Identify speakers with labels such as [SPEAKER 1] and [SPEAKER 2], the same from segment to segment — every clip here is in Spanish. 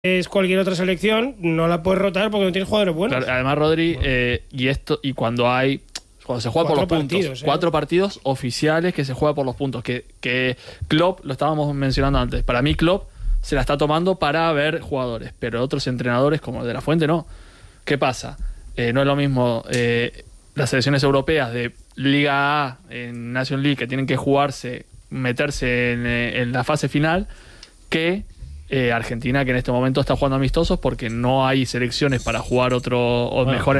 [SPEAKER 1] es cualquier otra selección, no la puedes rotar porque no tienes jugadores buenos.
[SPEAKER 2] Claro, además, Rodri, cuando se juega por los puntos, 4 partidos oficiales que se juega por los puntos, que Klopp, lo estábamos mencionando antes, para mí Klopp se la está tomando para ver jugadores, pero otros entrenadores como el de La Fuente no. ¿Qué pasa? No es lo mismo las selecciones europeas de Liga A en National League que tienen que meterse en la fase final, que Argentina, que en este momento está jugando amistosos porque no hay selecciones para jugar mejor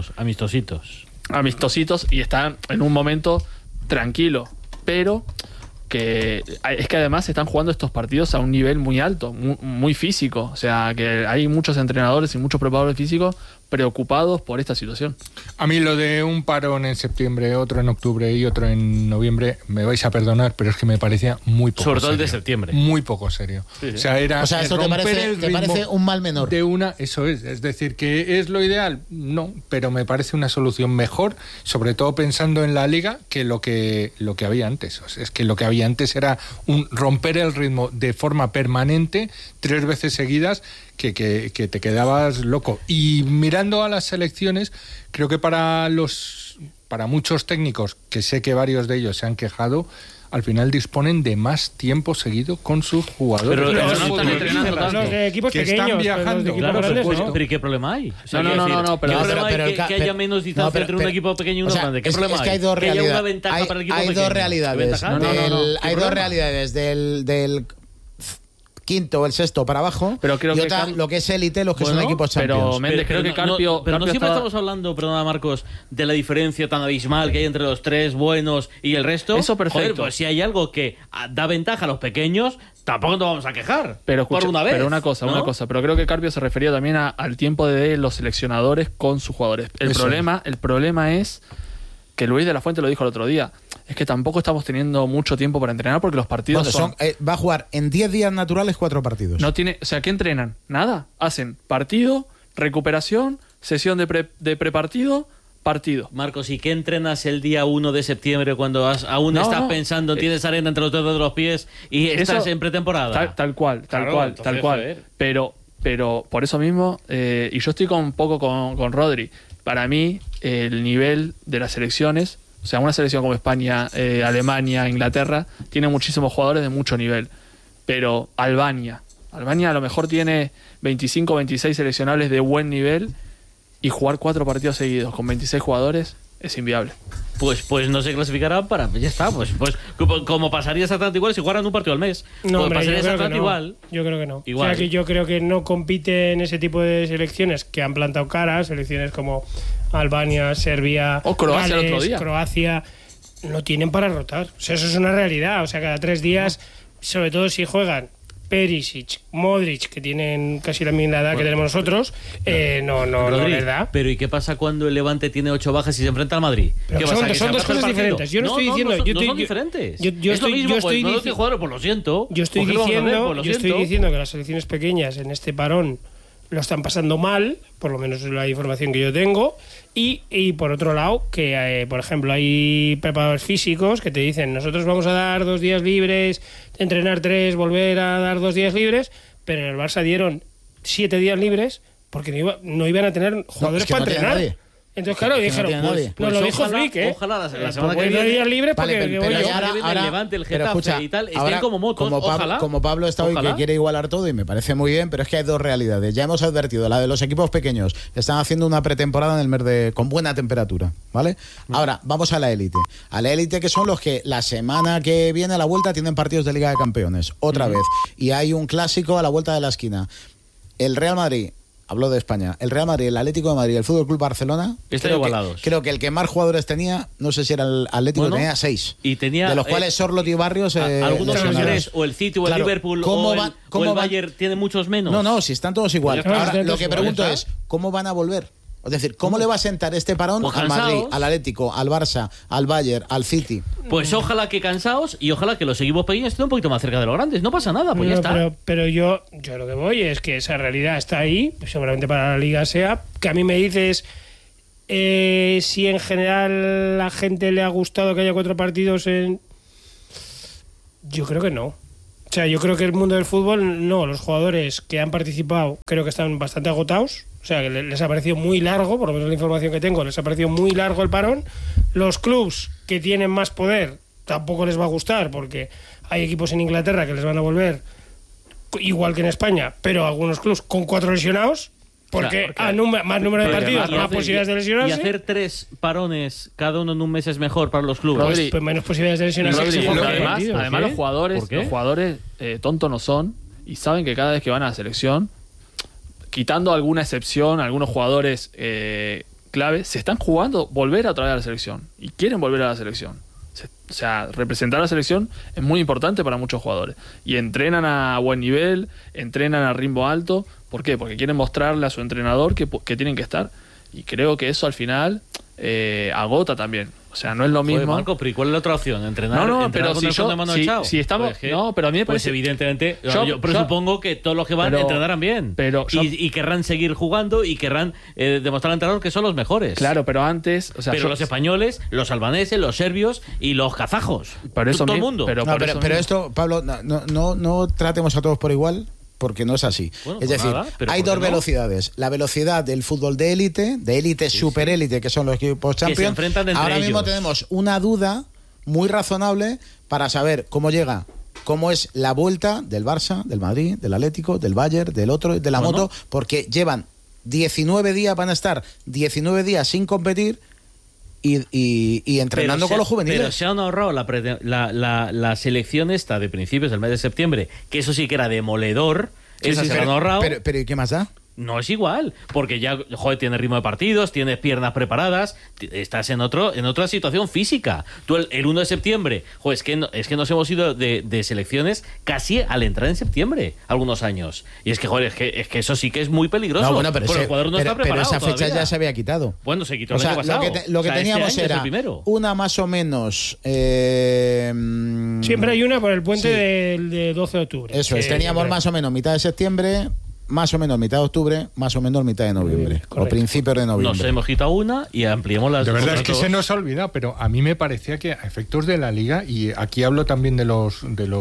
[SPEAKER 2] amistositos, y están en un momento tranquilo, pero que es que además están jugando estos partidos a un nivel muy alto, muy físico, o sea que hay muchos entrenadores y muchos preparadores físicos preocupados por esta situación.
[SPEAKER 3] A mí lo de un parón en septiembre, otro en octubre y otro en noviembre, me vais a perdonar, pero es que me parecía muy poco
[SPEAKER 4] sobre todo
[SPEAKER 3] serio.
[SPEAKER 4] El de septiembre.
[SPEAKER 3] Muy poco serio.
[SPEAKER 4] Sí, sí.
[SPEAKER 3] O sea,
[SPEAKER 5] eso te parece un mal menor.
[SPEAKER 3] De eso es decir, ¿que es lo ideal? No, pero me parece una solución mejor, sobre todo pensando en la Liga, que lo que había antes. O sea, es que lo que había antes era romper el ritmo de forma permanente, 3 veces seguidas, que te quedabas loco. Y mirando a las selecciones, creo que para muchos técnicos, que sé que varios de ellos se han quejado, al final disponen de más tiempo seguido con sus jugadores.
[SPEAKER 4] Pero
[SPEAKER 1] los de equipos
[SPEAKER 3] que
[SPEAKER 1] pequeños,
[SPEAKER 3] están viajando.
[SPEAKER 4] Claro,
[SPEAKER 1] grandes,
[SPEAKER 4] pero ¿y qué problema hay? O sea,
[SPEAKER 2] No, pero
[SPEAKER 4] ¿qué problema hay que haya menos distancia entre un equipo pequeño y uno grande? ¿Qué problema hay?
[SPEAKER 5] Es que hay dos realidades.
[SPEAKER 4] Que haya una ventaja para el equipo pequeño.
[SPEAKER 5] Hay dos realidades. Hay dos realidades del quinto o el sexto para abajo,
[SPEAKER 2] pero creo
[SPEAKER 5] y otra, lo que es élite, los que son equipos Champions.
[SPEAKER 2] Pero Méndez, creo que Carpio...
[SPEAKER 4] Pero no siempre estamos hablando, perdona Marcos, de la diferencia tan abismal que hay entre los 3 buenos y el resto.
[SPEAKER 2] Eso perfecto.
[SPEAKER 4] Joder, pues si hay algo que da ventaja a los pequeños, tampoco nos vamos a quejar.
[SPEAKER 2] Pero escucha,
[SPEAKER 4] por una vez.
[SPEAKER 2] Pero una cosa. Pero creo que Carpio se refería también al tiempo de los seleccionadores con sus jugadores. El problema es que Luis de la Fuente lo dijo el otro día. Es que tampoco estamos teniendo mucho tiempo para entrenar porque los partidos
[SPEAKER 5] va a jugar en 10 días naturales 4 partidos.
[SPEAKER 2] O sea, ¿qué entrenan? Nada. Hacen partido, recuperación, sesión de prepartido, partido.
[SPEAKER 4] Marcos, ¿y qué entrenas el día 1 de septiembre cuando aún estás pensando, tienes arena entre los dedos de los pies y estás en pretemporada?
[SPEAKER 2] Tal cual. Pero por eso mismo, y yo estoy un poco con Rodri, para mí el nivel de las selecciones, o sea, una selección como España, Alemania, Inglaterra, tiene muchísimos jugadores de mucho nivel. Pero Albania a lo mejor tiene 25 o 26 seleccionables de buen nivel, y jugar 4 partidos seguidos con 26 jugadores es inviable.
[SPEAKER 4] Pues no se clasificará para... Ya está, pues como pasaría exactamente igual si jugaran un partido al mes.
[SPEAKER 1] No,
[SPEAKER 4] pues
[SPEAKER 1] hombre,
[SPEAKER 4] pasaría
[SPEAKER 1] yo creo
[SPEAKER 4] exactamente
[SPEAKER 1] que no.
[SPEAKER 4] igual.
[SPEAKER 1] Yo creo que no.
[SPEAKER 4] Igual.
[SPEAKER 1] O sea, que yo creo que no compiten ese tipo de selecciones que han plantado cara, selecciones como Albania, Serbia,
[SPEAKER 2] o Croacia,
[SPEAKER 1] Gales,
[SPEAKER 2] el otro día.
[SPEAKER 1] Croacia, no tienen para rotar. O sea, eso es una realidad. O sea, cada 3 días, sobre todo si juegan Perisic, Modric, que tienen casi la misma edad que tenemos nosotros, no les da.
[SPEAKER 4] Pero ¿y qué pasa cuando el Levante tiene 8 bajas y se enfrenta al Madrid?
[SPEAKER 1] Pero son dos cosas diferentes. Yo no estoy diciendo...
[SPEAKER 4] No son diferentes.
[SPEAKER 1] Yo estoy
[SPEAKER 4] diciendo... Pues lo siento.
[SPEAKER 1] Yo estoy diciendo que las selecciones pequeñas en este parón lo están pasando mal, por lo menos es la información que yo tengo, y por otro lado, que por ejemplo hay preparadores físicos que te dicen, nosotros vamos a dar 2 días libres, entrenar 3, volver a dar 2 días libres, pero en el Barça dieron 7 días libres porque no iban a tener jugadores para entrenar. Entonces, claro, dijeron, nos lo dijo Flick,
[SPEAKER 4] Ojalá la semana que
[SPEAKER 1] viene días libres
[SPEAKER 5] vale,
[SPEAKER 1] porque
[SPEAKER 5] pero
[SPEAKER 4] ahora el Levante, el Getafe y tal, estén como motos, ojalá.
[SPEAKER 5] Como Pablo está hoy que quiere igualar todo y me parece muy bien, pero es que hay dos realidades. Ya hemos advertido, la de los equipos pequeños están haciendo una pretemporada en el mes con buena temperatura, ¿vale? Ahora, vamos a la élite. A la élite, que son los que la semana que viene a la vuelta tienen partidos de Liga de Campeones, otra vez. Y hay un clásico a la vuelta de la esquina. El Real Madrid... Hablo de España. El Real Madrid, el Atlético de Madrid, el Fútbol Club Barcelona.
[SPEAKER 4] Están igualados.
[SPEAKER 5] Creo que el que más jugadores tenía, no sé si era el Atlético, tenía 6.
[SPEAKER 4] Y tenía,
[SPEAKER 5] de los cuales Sorloth y Barrios.
[SPEAKER 4] Algunos son 3, o el City, o el Liverpool, o el Bayern tiene muchos menos.
[SPEAKER 5] No, si están todos igual.
[SPEAKER 4] Pues
[SPEAKER 5] ahora, lo que pregunto es, ¿cómo van a volver? Es decir, ¿cómo le va a sentar este parón al Madrid, al Atlético, al Barça, al Bayern, al City?
[SPEAKER 4] Pues ojalá que cansados y ojalá que los equipos pequeños estén un poquito más cerca de los grandes. No pasa nada, pues ya está.
[SPEAKER 1] Pero yo lo que voy es que esa realidad está ahí, seguramente para la Liga sea, que a mí me dices si en general la gente le ha gustado que haya 4 partidos en... Yo creo que no. O sea, yo creo que el mundo del fútbol, no, los jugadores que han participado creo que están bastante agotados. O sea, que les ha parecido muy largo, por lo menos la información que tengo, les ha parecido muy largo el parón. Los clubs que tienen más poder tampoco les va a gustar, porque hay equipos en Inglaterra que les van a volver igual que en España, pero algunos clubs con 4 lesionados, porque más número de partidos, más posibilidades de lesionarse.
[SPEAKER 4] Y hacer 3 parones cada uno en un mes es mejor para los clubes.
[SPEAKER 1] Pues menos posibilidades de lesionarse.
[SPEAKER 2] Además los jugadores tontos no son y saben que cada vez que van a la selección, quitando alguna excepción, algunos jugadores clave, se están jugando volver otra vez a la selección y quieren volver a la selección. O sea, representar a la selección es muy importante para muchos jugadores. Y entrenan a buen nivel, entrenan a ritmo alto. ¿Por qué? Porque quieren mostrarle a su entrenador que tienen que estar. Y creo que eso al final agota también. O sea, no es lo mismo.
[SPEAKER 4] Marco, pero ¿y cuál es la otra opción? ¿Entrenar?
[SPEAKER 2] No, pero
[SPEAKER 4] si
[SPEAKER 2] estamos... No, pero a mí me parece...
[SPEAKER 4] Pues evidentemente, yo presupongo que todos los que van entrenarán bien. Y querrán seguir jugando y querrán demostrar al entrenador que son los mejores.
[SPEAKER 2] Claro, pero antes... O sea,
[SPEAKER 4] los españoles, los albaneses, los serbios y los kazajos. Todo el mundo.
[SPEAKER 5] Pero esto, Pablo, no tratemos a todos por igual, porque no es así. Bueno, es decir, hay dos velocidades. La velocidad del fútbol de élite, superélite, que son los equipos Champions. Ahora mismo tenemos una duda muy razonable para saber cómo es la vuelta del Barça, del Madrid, del Atlético, del Bayern, del otro, de la moto, porque llevan 19 días, van a estar 19 días sin competir y entrenando con los juveniles.
[SPEAKER 4] Pero se han ahorrado la selección esta de principios del mes de septiembre, que eso sí que era demoledor. Esa se la han ahorrado.
[SPEAKER 5] Pero ¿y qué más da?
[SPEAKER 4] No es igual, porque ya, tienes ritmo de partidos, tienes piernas preparadas, estás en otra situación física. Tú el 1 de septiembre, es que nos hemos ido de selecciones casi al entrar en septiembre, algunos años. Y es que, es que eso sí que es muy peligroso.
[SPEAKER 5] No, bueno, pero esa fecha ya se había quitado.
[SPEAKER 4] Bueno, se quitó el año pasado.
[SPEAKER 5] Lo que teníamos era una más o menos...
[SPEAKER 1] Siempre hay una por el puente del 12 de octubre.
[SPEAKER 5] Eso es, teníamos más o menos mitad de septiembre... Más o menos mitad de octubre, más o menos mitad de noviembre, o principios de noviembre.
[SPEAKER 4] Nos hemos quitado una y ampliamos las...
[SPEAKER 3] De verdad es que se nos ha olvidado, pero a mí me parecía que a efectos de la Liga, y aquí hablo también de los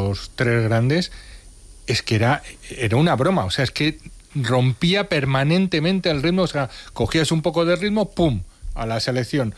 [SPEAKER 3] 3 grandes, es que era una broma. O sea, es que rompía permanentemente el ritmo. O sea, cogías un poco de ritmo, ¡pum!, a la selección.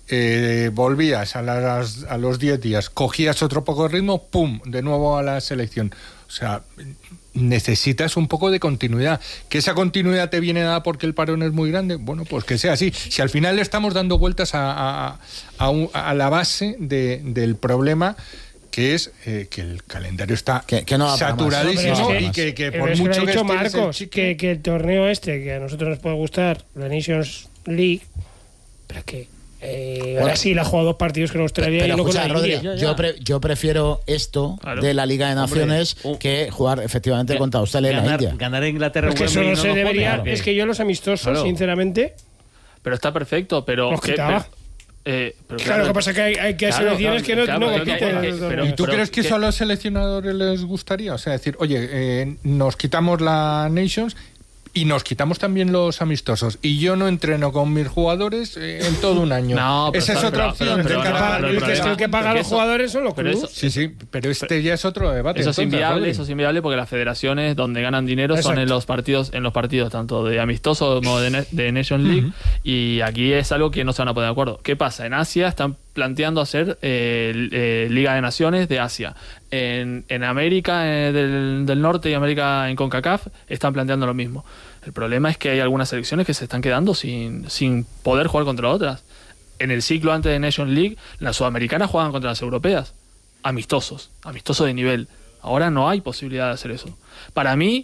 [SPEAKER 3] Volvías a los 10 días, cogías otro poco de ritmo, ¡pum!, de nuevo a la selección. O sea, necesitas un poco de continuidad. ¿Que esa continuidad te viene dada porque el parón es muy grande? Bueno, pues que sea así. Si al final le estamos dando vueltas a la base del problema, que es que el calendario está saturadísimo y que por mucho que
[SPEAKER 1] Marcos, que el torneo que a nosotros nos puede gustar, la Nations League, pero que ahora sí la ha jugado 2 partidos que nos traería.
[SPEAKER 5] Pero escucha, Rodri, yo prefiero esto de la Liga de Naciones que jugar efectivamente contra Australia y la India.
[SPEAKER 4] Ganar a Inglaterra.
[SPEAKER 1] Que eso no se debería. Es que yo los amistosos, sinceramente.
[SPEAKER 2] Pero está perfecto, pero...
[SPEAKER 1] Claro, lo que pasa es que hay selecciones que no compiten.
[SPEAKER 3] ¿Y tú crees que eso a los seleccionadores les gustaría? O sea, decir, oye, nos quitamos la Nations y nos quitamos también los amistosos, y yo no entreno con mis jugadores en todo un año. Esa es otra opción.
[SPEAKER 1] El que paga a los jugadores son los clubes.
[SPEAKER 3] Sí, pero ya es otro debate.
[SPEAKER 2] Eso es inviable porque las federaciones donde ganan dinero son en los partidos tanto de amistosos como de Nation League, y aquí es algo que no se van a poner de acuerdo. ¿Qué pasa? En Asia están planteando hacer Liga de Naciones de Asia. En América del Norte y América en CONCACAF están planteando lo mismo. El problema es que hay algunas selecciones que se están quedando sin poder jugar contra otras. En el ciclo antes de Nation League, las sudamericanas jugaban contra las europeas. Amistosos de nivel. Ahora no hay posibilidad de hacer eso. Para mí,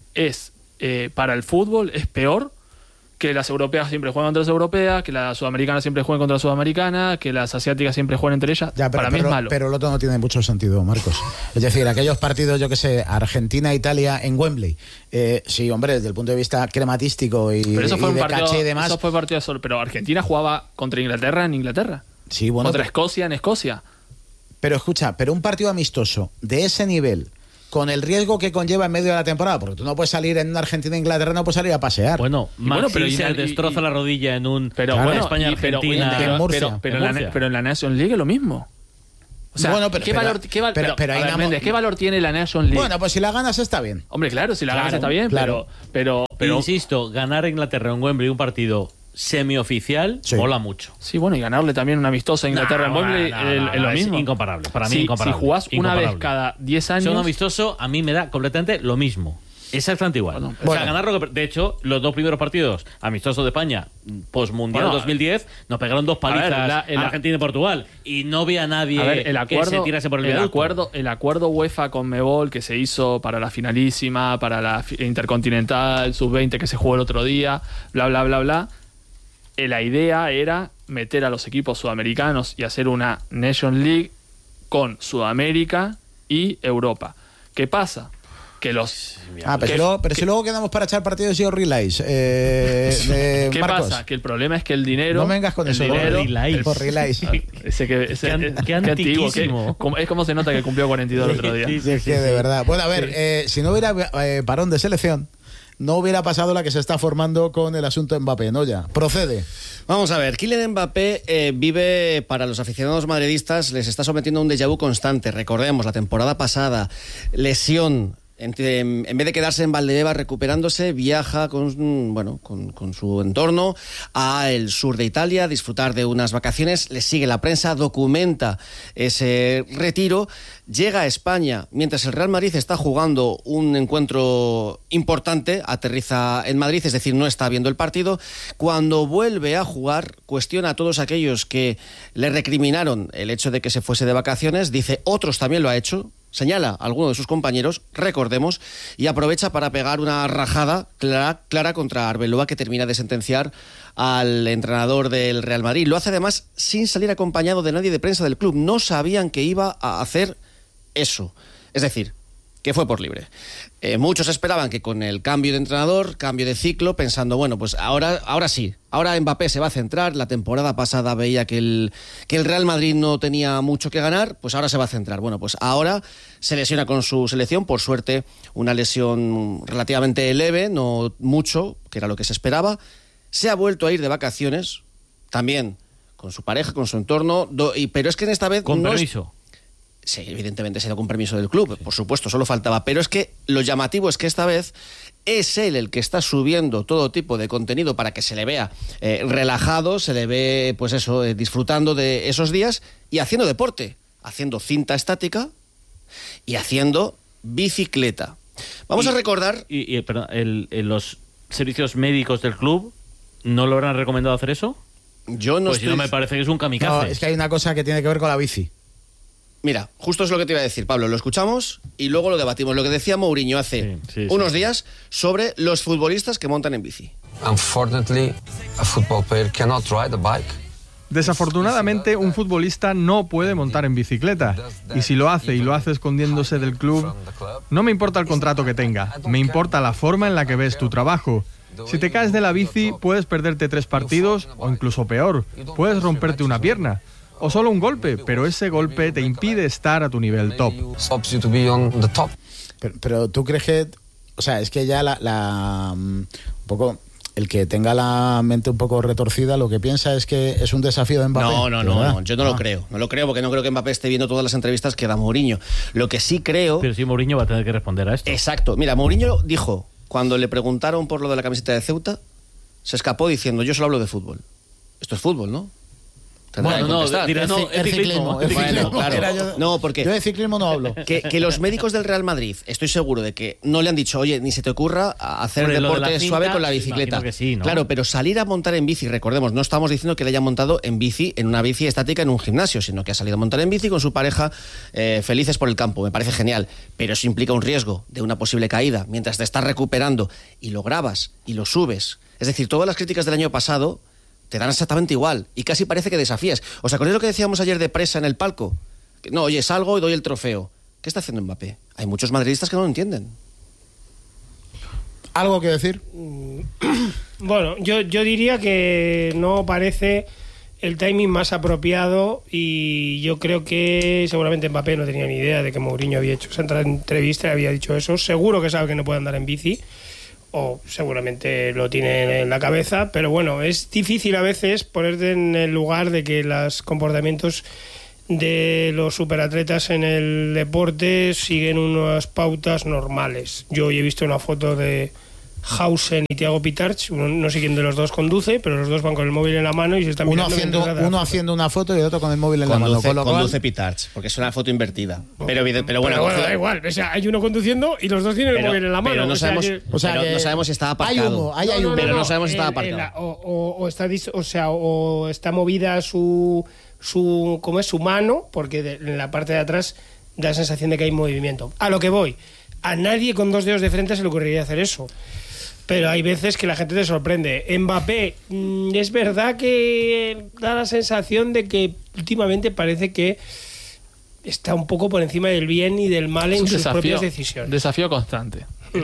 [SPEAKER 2] para el fútbol es peor que las europeas siempre juegan contra las europeas, que las sudamericanas siempre juegan contra las sudamericanas, que las asiáticas siempre juegan entre ellas. Para mí es malo.
[SPEAKER 5] Pero el otro no tiene mucho sentido, Marcos. Es decir, aquellos partidos, yo que sé, Argentina-Italia en Wembley. Sí, hombre, desde el punto de vista crematístico y de caché y demás.
[SPEAKER 2] Eso fue partido solo, pero Argentina jugaba contra Inglaterra en Inglaterra.
[SPEAKER 5] Sí, bueno.
[SPEAKER 2] Contra Escocia en Escocia.
[SPEAKER 5] Pero escucha, un partido amistoso de ese nivel, con el riesgo que conlleva en medio de la temporada, porque tú no puedes salir en Argentina-Inglaterra, no puedes salir a pasear.
[SPEAKER 4] Pero se destroza la rodilla en un España-Argentina.
[SPEAKER 2] Pero en la Nations League es lo mismo. O sea,
[SPEAKER 5] Bueno,
[SPEAKER 2] ¿qué valor tiene la Nation League?
[SPEAKER 5] Bueno, pues si la ganas está bien.
[SPEAKER 2] Hombre, claro, si la ganas está bien,
[SPEAKER 5] claro.
[SPEAKER 2] pero
[SPEAKER 4] insisto, ganar a Inglaterra en Wembley un partido semioficial mola mucho.
[SPEAKER 2] Sí, bueno, y ganarle también una amistosa a Inglaterra en Wembley es lo mismo.
[SPEAKER 4] Es incomparable, para mí incomparable.
[SPEAKER 2] Si jugás una vez cada 10 años...
[SPEAKER 4] Si un amistoso, a mí me da completamente lo mismo. Exactamente igual.
[SPEAKER 2] Bueno,
[SPEAKER 4] o sea, ganarlo. De hecho, los 2 primeros partidos amistosos de España post-mundial 2010 nos pegaron 2 palizas Argentina y Portugal. Y no vi a nadie que se tirase por el viaducto.
[SPEAKER 2] El acuerdo UEFA con Mebol que se hizo para la finalísima, para la Intercontinental, Sub-20 que se jugó el otro día, bla, bla, bla, bla. La idea era meter a los equipos sudamericanos y hacer una Nation League con Sudamérica y Europa. ¿Qué pasa? Que los...
[SPEAKER 5] pero si luego quedamos para echar partidos y relays.
[SPEAKER 2] ¿Qué
[SPEAKER 5] Marcos,
[SPEAKER 2] pasa? Que el problema es que el dinero...
[SPEAKER 5] No vengas con eso. Por relays.
[SPEAKER 4] Qué antiquísimo.
[SPEAKER 2] Es como se nota que cumplió 42 el otro día.
[SPEAKER 5] Sí, es que de verdad. Bueno, a ver, si no hubiera parón de selección, no hubiera pasado la que se está formando con el asunto Mbappé, ¿no? Ya. Procede.
[SPEAKER 6] Vamos a ver, Kylian Mbappé vive, para los aficionados madridistas, les está sometiendo a un déjà vu constante. Recordemos, la temporada pasada, lesión. En vez de quedarse en Valdebebas recuperándose, viaja con su entorno al sur de Italia a disfrutar de unas vacaciones. Le sigue la prensa, documenta ese retiro. Llega a España mientras el Real Madrid está jugando un encuentro importante. Aterriza en Madrid, es decir, no está viendo el partido. Cuando vuelve a jugar, cuestiona a todos aquellos que le recriminaron el hecho de que se fuese de vacaciones. Dice, otros también lo ha hecho. Señala a alguno de sus compañeros, recordemos, y aprovecha para pegar una rajada clara contra Arbeloa, que termina de sentenciar al entrenador del Real Madrid. Lo hace además sin salir acompañado de nadie de prensa del club. No sabían que iba a hacer eso. Es decir, que fue por libre. Muchos esperaban que con el cambio de entrenador, cambio de ciclo, pensando, bueno, pues ahora sí, ahora Mbappé se va a centrar. La temporada pasada veía que el Real Madrid no tenía mucho que ganar, pues ahora se va a centrar. Bueno, pues ahora se lesiona con su selección, por suerte una lesión relativamente leve, no mucho, que era lo que se esperaba. Se ha vuelto a ir de vacaciones, también con su pareja, con su entorno, pero es que en esta vez...
[SPEAKER 4] ¿Con permiso?
[SPEAKER 6] Sí, evidentemente se dio con permiso del club, por supuesto, solo faltaba. Pero es que lo llamativo es que esta vez es él el que está subiendo todo tipo de contenido para que se le vea relajado, se le ve, pues eso, disfrutando de esos días y haciendo deporte, haciendo cinta estática y haciendo bicicleta. Vamos a recordar...
[SPEAKER 4] Perdón, los servicios médicos del club no lo habrán recomendado hacer eso.
[SPEAKER 6] Yo no
[SPEAKER 4] pues si no me parece que es un kamikaze.
[SPEAKER 5] No, es que hay una cosa que tiene que ver con la bici.
[SPEAKER 6] Mira, justo es lo que te iba a decir, Pablo. Lo escuchamos y luego lo debatimos. Lo que decía Mourinho hace unos días sobre los futbolistas que montan en bici.
[SPEAKER 7] Unfortunately, a football player cannot ride a bike.
[SPEAKER 8] Desafortunadamente, un futbolista no puede montar en bicicleta. Y si lo hace y lo hace escondiéndose del club, no me importa el contrato que tenga, me importa la forma en la que ves tu trabajo. Si te caes de la bici, puedes perderte 3 partidos o incluso peor, puedes romperte una pierna. O solo un golpe, pero ese golpe te impide estar a tu nivel top.
[SPEAKER 5] Pero tú crees que... O sea, es que ya un poco... El que tenga la mente un poco retorcida lo que piensa es que es un desafío de Mbappé.
[SPEAKER 6] No, yo no lo creo. No lo creo porque no creo que Mbappé esté viendo todas las entrevistas que da Mourinho. Lo que sí creo...
[SPEAKER 4] Pero sí, Mourinho va a tener que responder a esto.
[SPEAKER 6] Exacto. Mira, Mourinho dijo, cuando le preguntaron por lo de la camiseta de Ceuta, se escapó diciendo, yo solo hablo de fútbol. Esto es fútbol, ¿no?
[SPEAKER 4] Bueno, no, dirá, no, es ciclismo.
[SPEAKER 6] Bueno, claro. No, porque
[SPEAKER 5] yo de ciclismo no hablo.
[SPEAKER 6] Que los médicos del Real Madrid, estoy seguro de que no le han dicho, oye, ni se te ocurra hacer deporte suave con la bicicleta.
[SPEAKER 4] Que sí, ¿no?
[SPEAKER 6] Claro, pero salir a montar en bici, recordemos, no estamos diciendo que le haya montado en bici, en una bici estática en un gimnasio, sino que ha salido a montar en bici con su pareja, felices por el campo. Me parece genial, pero eso implica un riesgo de una posible caída mientras te estás recuperando y lo grabas y lo subes. Es decir, todas las críticas del año pasado te dan exactamente igual y casi parece que desafías. ¿Os acordáis lo que decíamos ayer de Presa en el palco? Que, no, oye, salgo y doy el trofeo. ¿Qué está haciendo Mbappé? Hay muchos madridistas que no lo entienden.
[SPEAKER 5] ¿Algo que decir?
[SPEAKER 1] Bueno, yo diría que no parece el timing más apropiado y yo creo que seguramente Mbappé no tenía ni idea de que Mourinho había hecho esa entrevista y había dicho eso. Seguro que sabe que no puede andar en bici, o seguramente lo tiene en la cabeza, pero bueno, es difícil a veces ponerte en el lugar de que los comportamientos de los superatletas en el deporte siguen unas pautas normales. Yo hoy he visto una foto de Hausen y Thiago Pitarch, no sé quién de los dos conduce, pero los dos van con el móvil en la mano y se están mirando.
[SPEAKER 5] Uno haciendo una foto y el otro con el móvil en la mano.
[SPEAKER 6] Conduce Pitarch, porque es una foto invertida. Pero bueno,
[SPEAKER 1] da igual. O sea, hay uno conduciendo y los dos tienen el móvil en la mano.
[SPEAKER 6] Pero no sabemos si está aparcado.
[SPEAKER 5] Pero
[SPEAKER 6] no sabemos si está aparcado.
[SPEAKER 1] O está movida su mano, porque en la parte de atrás da la sensación de que hay movimiento. A lo que voy, a nadie con 2 dedos de frente se le ocurriría hacer eso. Pero hay veces que la gente te sorprende. Mbappé, es verdad que da la sensación de que últimamente parece que está un poco por encima del bien y del mal en sus propias decisiones.
[SPEAKER 2] Desafío constante.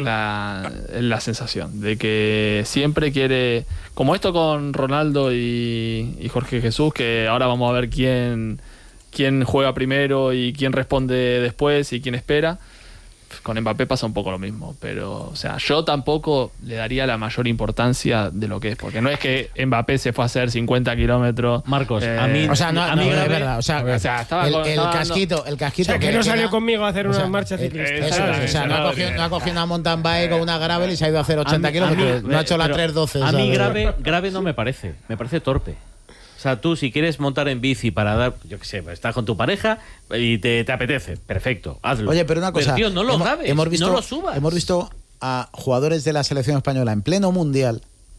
[SPEAKER 2] La sensación de que siempre quiere, como esto con Ronaldo y Jorge Jesús, que ahora vamos a ver quién juega primero y quién responde después y quién espera. Con Mbappé pasa un poco lo mismo, pero o sea, yo tampoco le daría la mayor importancia de lo que es, porque no es que Mbappé se fue a hacer 50 kilómetros.
[SPEAKER 4] Marcos,
[SPEAKER 5] a mí es verdad. O sea, el casquito.
[SPEAKER 1] O sea, que no salió conmigo a hacer una marcha ciclista.
[SPEAKER 5] No ha cogido una mountain bike o una gravel y se ha ido a hacer 80 kilómetros. No ha hecho la 3:12.
[SPEAKER 4] A mí grave no me parece. Me parece torpe. O sea, tú si quieres montar en bici para dar, yo qué sé, estás con tu pareja y te apetece, perfecto, hazlo.
[SPEAKER 5] Oye, pero una cosa,
[SPEAKER 4] tío, no lo grabes, no lo subas.
[SPEAKER 5] Hemos visto a jugadores de la selección española en pleno mundial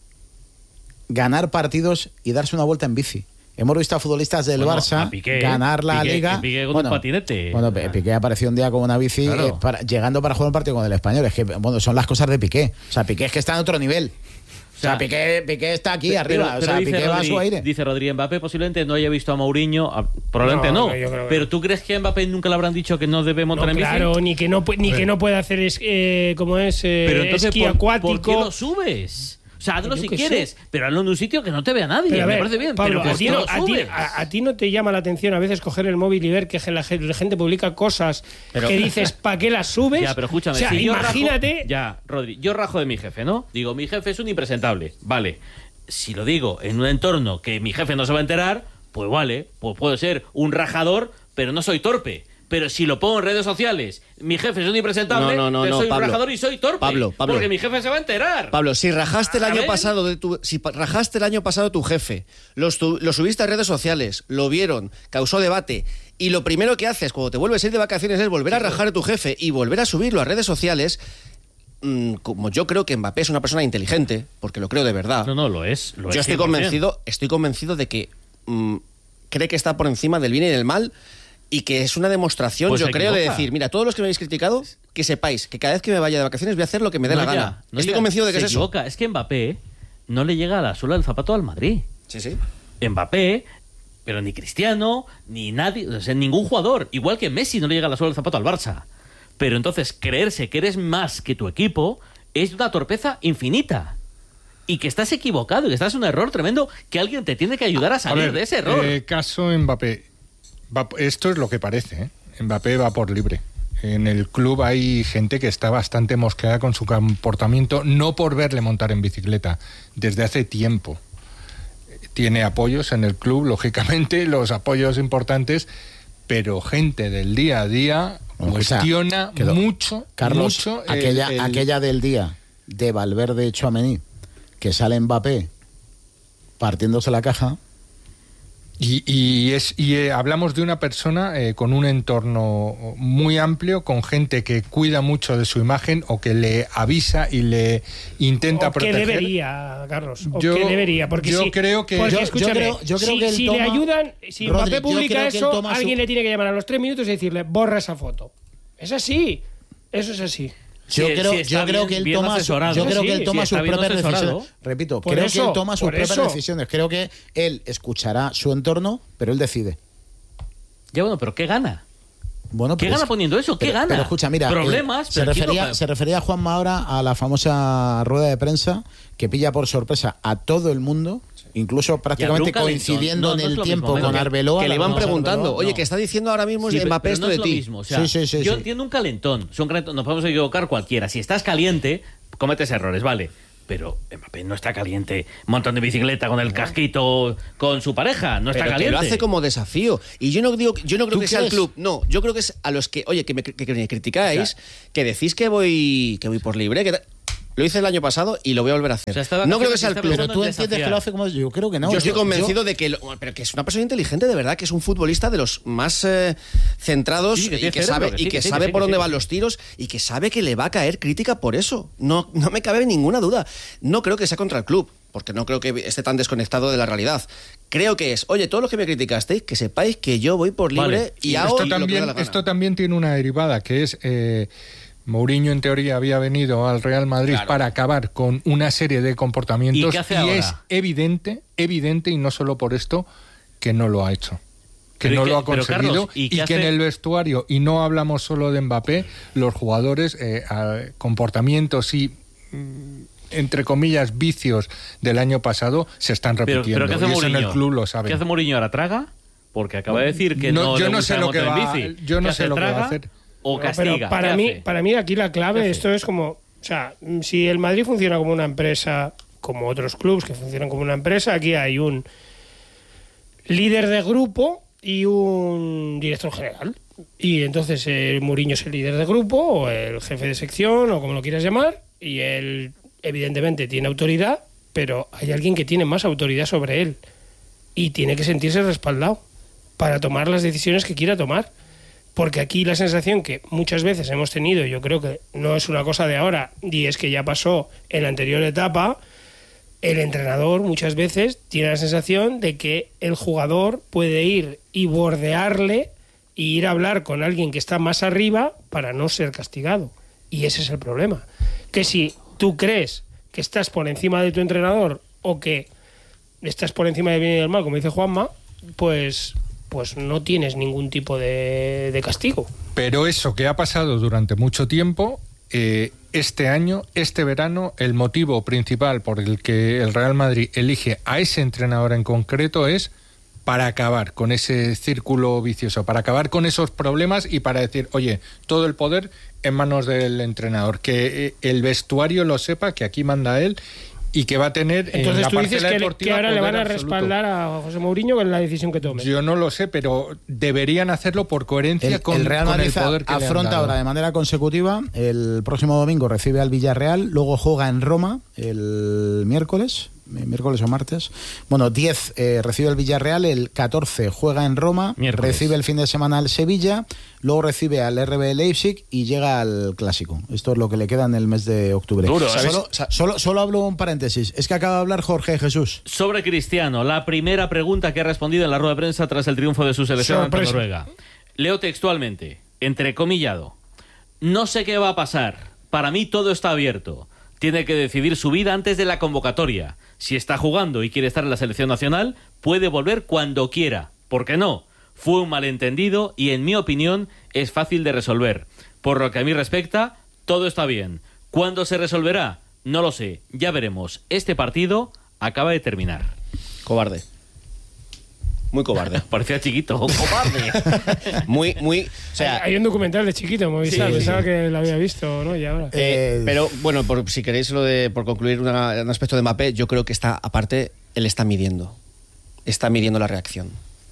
[SPEAKER 5] ganar partidos y darse una vuelta en bici. Hemos visto a futbolistas del Barça ganar la Liga.
[SPEAKER 4] Piqué con un patinete.
[SPEAKER 5] Bueno, Piqué apareció un día con una bici llegando para jugar un partido con el Español. Es que son las cosas de Piqué. O sea, Piqué es que está en otro nivel. O sea, Piqué está aquí arriba.
[SPEAKER 4] Pero
[SPEAKER 5] Piqué va a su aire.
[SPEAKER 4] Dice Rodri, Mbappé posiblemente no haya visto a Mourinho. Probablemente no. Pero ¿tú crees que a Mbappé nunca le habrán dicho que no debe montar en bici?
[SPEAKER 1] Claro, ni que no puede hacer esquí acuático.
[SPEAKER 4] ¿Por qué lo subes? O sea, hazlo si quieres, pero hazlo en un sitio que no te vea nadie.
[SPEAKER 1] Pero
[SPEAKER 4] me parece bien.
[SPEAKER 1] Pablo,
[SPEAKER 4] pero
[SPEAKER 1] a ti no te llama la atención a veces coger el móvil y ver que la gente publica cosas que dices, ¿para qué las subes?
[SPEAKER 4] Ya, pero escúchame.
[SPEAKER 1] O sea, imagínate.
[SPEAKER 4] Rodri, yo rajo de mi jefe, ¿no? Digo, mi jefe es un impresentable. Vale. Si lo digo en un entorno que mi jefe no se va a enterar, pues vale. Pues puedo ser un rajador, pero no soy torpe. Pero si lo pongo en redes sociales, mi jefe es un impresentable, soy un rajador y soy torpe.
[SPEAKER 6] Pablo,
[SPEAKER 4] porque mi jefe se va a enterar.
[SPEAKER 6] Pablo, si rajaste el año pasado tu jefe, lo subiste a redes sociales, lo vieron, causó debate, y lo primero que haces cuando te vuelves a ir de vacaciones es volver a rajar a tu jefe y volver a subirlo a redes sociales. Como yo creo que Mbappé es una persona inteligente, porque lo creo de verdad.
[SPEAKER 4] No, lo es.
[SPEAKER 6] Yo estoy convencido de que cree que está por encima del bien y del mal. Y que es una demostración, pues yo creo, de decir, mira, todos los que me habéis criticado, que sepáis que cada vez que me vaya de vacaciones voy a hacer lo que me dé la gana. Estoy convencido de que es eso.
[SPEAKER 4] Es que Mbappé no le llega a la suela del zapato al Madrid.
[SPEAKER 6] Sí.
[SPEAKER 4] Mbappé, pero ni Cristiano, ni nadie, o sea, ningún jugador. Igual que Messi no le llega a la suela del zapato al Barça. Pero entonces, creerse que eres más que tu equipo es una torpeza infinita. Y que estás equivocado, y que estás en un error tremendo, que alguien te tiene que ayudar a salir de ese error.
[SPEAKER 3] Caso Mbappé. Esto es lo que parece, ¿eh? Mbappé va por libre. En el club hay gente que está bastante mosqueada con su comportamiento, no por verle montar en bicicleta, desde hace tiempo. Tiene apoyos en el club, lógicamente, los apoyos importantes, pero gente del día a día cuestiona mucho,
[SPEAKER 5] Carlos,
[SPEAKER 3] mucho
[SPEAKER 5] aquella del día de Valverde Tchouaméni, que sale Mbappé partiéndose la caja.
[SPEAKER 3] Y hablamos de una persona con un entorno muy amplio, con gente que cuida mucho de su imagen o que le avisa y le intenta proteger.
[SPEAKER 1] ¿Qué debería, Carlos? ¿Qué debería? Porque
[SPEAKER 3] yo creo que...
[SPEAKER 5] Yo creo que
[SPEAKER 1] si le ayudan, si Mbappé publica eso, alguien le tiene que llamar a los 3 minutos y decirle, borra esa foto. Es así. Eso es así.
[SPEAKER 5] Yo creo que él toma sus propias decisiones. Repito, creo que él toma sus propias decisiones. Creo que él escuchará su entorno, pero él decide.
[SPEAKER 4] Ya bueno, pero ¿qué gana?
[SPEAKER 5] Bueno,
[SPEAKER 4] ¿Qué gana poniendo eso? ¿Qué gana?
[SPEAKER 5] Pero escucha, mira,
[SPEAKER 4] problemas.
[SPEAKER 5] Se refería Juanma ahora a la famosa rueda de prensa que pilla por sorpresa a todo el mundo. Incluso prácticamente coincidiendo en el tiempo con Arbeloa.
[SPEAKER 6] Que le van preguntando, oye, ¿qué está diciendo ahora mismo Mbappé esto de ti?
[SPEAKER 4] Mismo, o sea, yo entiendo un calentón. Nos podemos equivocar cualquiera. Si estás caliente, cometes errores, vale. Pero Mbappé no está caliente montando en bicicleta con el casquito con su pareja, no está caliente.
[SPEAKER 6] Pero lo hace como desafío. Y yo no creo que sea el club. No, yo creo que es a los que, oye, que me criticáis, que decís que voy por libre, lo hice el año pasado y lo voy a volver a hacer. No creo que sea el club.
[SPEAKER 5] Pero tú entiendes que lo hace como... Yo creo que no.
[SPEAKER 6] Yo estoy convencido de que... Pero que es una persona inteligente, de verdad, que es un futbolista de los más centrados y que sabe por dónde van los tiros y que sabe que le va a caer crítica por eso. No me cabe ninguna duda. No creo que sea contra el club, porque no creo que esté tan desconectado de la realidad. Creo que es, oye, todos los que me criticasteis, que sepáis que yo voy por libre y hago lo que me da la gana.
[SPEAKER 3] Esto también tiene una derivada, que es... Mourinho en teoría había venido al Real Madrid para acabar con una serie de comportamientos y es evidente, y no solo por esto, que no lo ha hecho. Que no lo ha conseguido. Carlos, y que en el vestuario, y no hablamos solo de Mbappé, los jugadores, comportamientos y... entre comillas, vicios del año pasado se están repitiendo.
[SPEAKER 4] Pero ¿qué hace Mourinho?
[SPEAKER 3] En el club lo saben.
[SPEAKER 4] ¿Qué hace Mourinho ahora? ¿Traga? Porque acaba de decir que yo no sé lo que va a hacer. O castiga.
[SPEAKER 1] Pero para mí aquí la clave, esto es como, o sea, si el Madrid funciona como una empresa, como otros clubes que funcionan como una empresa, aquí hay un líder de grupo y un director general. Y entonces Mourinho es el líder de grupo o el jefe de sección o como lo quieras llamar, y él evidentemente tiene autoridad, pero hay alguien que tiene más autoridad sobre él y tiene que sentirse respaldado para tomar las decisiones que quiera tomar. Porque aquí la sensación que muchas veces hemos tenido, yo creo que no es una cosa de ahora, y es que ya pasó en la anterior etapa, el entrenador muchas veces tiene la sensación de que el jugador puede ir y bordearle e ir a hablar con alguien que está más arriba para no ser castigado. Y ese es el problema. Que si tú crees que estás por encima de tu entrenador o que estás por encima del bien y del mal, como dice Juanma, pues no tienes ningún tipo de castigo.
[SPEAKER 3] Pero eso que ha pasado durante mucho tiempo, este año, este verano, el motivo principal por el que el Real Madrid elige a ese entrenador en concreto es para acabar con ese círculo vicioso, para acabar con esos problemas y para decir, oye, todo el poder en manos del entrenador, que el vestuario lo sepa, que aquí manda él y que va a tener.
[SPEAKER 1] Entonces
[SPEAKER 3] en la
[SPEAKER 1] tú dices
[SPEAKER 3] deportiva,
[SPEAKER 1] que ahora le van a
[SPEAKER 3] absoluto.
[SPEAKER 1] respaldar a José Mourinho con la decisión que tome.
[SPEAKER 3] Yo no lo sé, pero deberían hacerlo por coherencia con
[SPEAKER 5] el Real Madrid
[SPEAKER 3] el poder que
[SPEAKER 5] afronta
[SPEAKER 3] le han dado.
[SPEAKER 5] ahora de manera consecutiva. El próximo domingo recibe al Villarreal, luego juega en Roma el miércoles o martes. Bueno, 10 recibe el Villarreal, el 14 juega en Roma, recibe el fin de semana al Sevilla, luego recibe al RB Leipzig y llega al Clásico. Esto es lo que le queda en el mes de octubre.
[SPEAKER 4] Duro,
[SPEAKER 5] solo hablo un paréntesis. Es que acaba de hablar Jorge Jesús.
[SPEAKER 4] Sobre Cristiano, la primera pregunta que ha respondido en la rueda de prensa tras el triunfo de su selección ante Noruega. Leo textualmente, entrecomillado: no sé qué va a pasar. Para mí todo está abierto. Tiene que decidir su vida antes de la convocatoria. Si está jugando y quiere estar en la selección nacional, puede volver cuando quiera. ¿Por qué no? Fue un malentendido y, en mi opinión, es fácil de resolver. Por lo que a mí respecta, todo está bien. ¿Cuándo se resolverá? No lo sé. Ya veremos. Este partido acaba de terminar.
[SPEAKER 6] Cobarde. Muy cobarde.
[SPEAKER 4] Parecía Chiquito. Cobarde.
[SPEAKER 6] muy. O sea,
[SPEAKER 1] hay un documental de Chiquito, Movistar. Pensaba que lo había visto, ¿no? Y ahora.
[SPEAKER 6] Pero bueno, si queréis por concluir un aspecto de Mbappé, yo creo que él está midiendo. Está midiendo la reacción.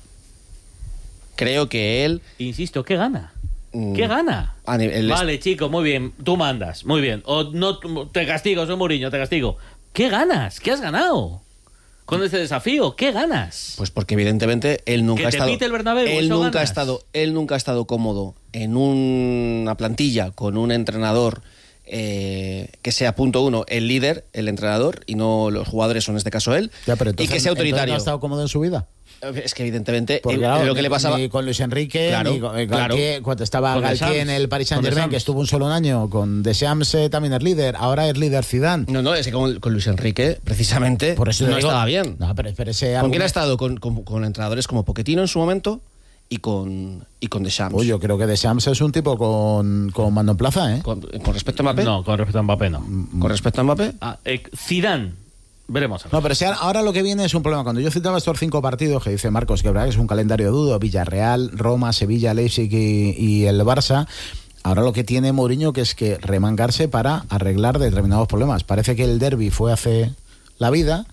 [SPEAKER 6] Creo que él.
[SPEAKER 4] Insisto, ¿qué gana? ¿Qué gana? Vale, chico, muy bien. Tú mandas, muy bien. O no te castigo, soy Mourinho, te castigo. ¿Qué ganas? ¿Qué has ganado? Con este desafío, ¿qué ganas?
[SPEAKER 6] Pues porque evidentemente él nunca ha estado.
[SPEAKER 4] ¿Que te pite el Bernabéu?
[SPEAKER 6] Él nunca ha estado cómodo en una plantilla con un entrenador que sea, punto uno, el líder, el entrenador, y no los jugadores, son en este caso él,
[SPEAKER 5] ya, pero entonces,
[SPEAKER 6] y que sea autoritario.
[SPEAKER 5] ¿No ha estado cómodo en su vida?
[SPEAKER 6] Es que evidentemente
[SPEAKER 5] claro,
[SPEAKER 6] lo que le pasaba
[SPEAKER 5] ni con Luis Enrique,
[SPEAKER 6] claro,
[SPEAKER 5] ni con Galtier, cuando estaba Galtier en el Paris Saint-Germain, que estuvo un solo año, con Deschamps también es líder, ahora es líder Zidane.
[SPEAKER 6] No, es que con Luis Enrique, precisamente,
[SPEAKER 5] por eso
[SPEAKER 6] no estaba bien.
[SPEAKER 5] No, pero
[SPEAKER 6] ¿Con quién ha estado? Con entrenadores como Pochettino en su momento y con Deschamps.
[SPEAKER 5] Yo creo que Deschamps es un tipo con mano en plaza, ¿eh?
[SPEAKER 6] ¿Con respecto a Mbappé?
[SPEAKER 4] No, con respecto a Mbappé no.
[SPEAKER 6] ¿Con respecto a Mbappé?
[SPEAKER 4] Zidane. Veremos.
[SPEAKER 5] No, pero ahora lo que viene es un problema. Cuando yo citaba estos 5 partidos que dice Marcos, que verdad que es un calendario duro: Villarreal, Roma, Sevilla, Leipzig y el Barça. Ahora lo que tiene Mourinho que es que remangarse para arreglar determinados problemas. Parece que el derbi fue hace la vida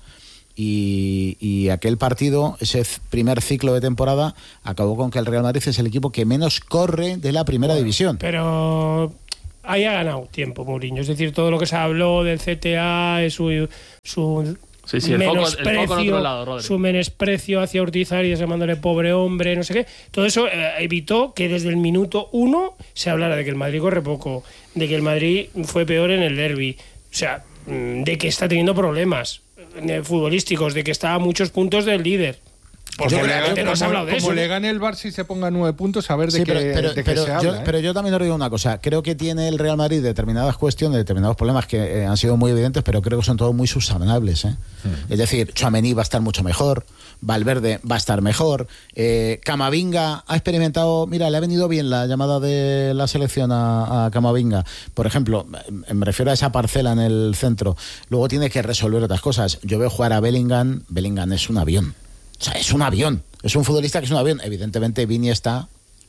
[SPEAKER 5] y aquel partido, ese primer ciclo de temporada, acabó con que el Real Madrid es el equipo que menos corre de la primera división.
[SPEAKER 1] Pero ahí ha ganado tiempo Mourinho. Es decir, todo lo que se habló del CTA, su
[SPEAKER 2] Sí, el foco en otro lado, Rodri.
[SPEAKER 1] Su menosprecio hacia Ortiz Arias llamándole pobre hombre, no sé qué. Todo eso evitó que desde el minuto 1 se hablara de que el Madrid corre poco, de que el Madrid fue peor en el derbi, o sea, de que está teniendo problemas futbolísticos, de que está a muchos puntos del líder. Porque no se ha hablado de eso.
[SPEAKER 3] Como le gane el Barça y se ponga 9 puntos, a ver de qué se habla.
[SPEAKER 5] Pero yo también os digo una cosa. Creo que tiene el Real Madrid determinadas cuestiones, determinados problemas que han sido muy evidentes, pero creo que son todos muy subsanables. Es decir, Tchouaméni va a estar mucho mejor, Valverde va a estar mejor, Camavinga ha experimentado... Mira, le ha venido bien la llamada de la selección a Camavinga. Por ejemplo, me refiero a esa parcela en el centro. Luego tiene que resolver otras cosas. Yo veo jugar a Bellingham. Bellingham es un avión. O sea, es un avión. Es un futbolista que es un avión. Evidentemente, Vini está...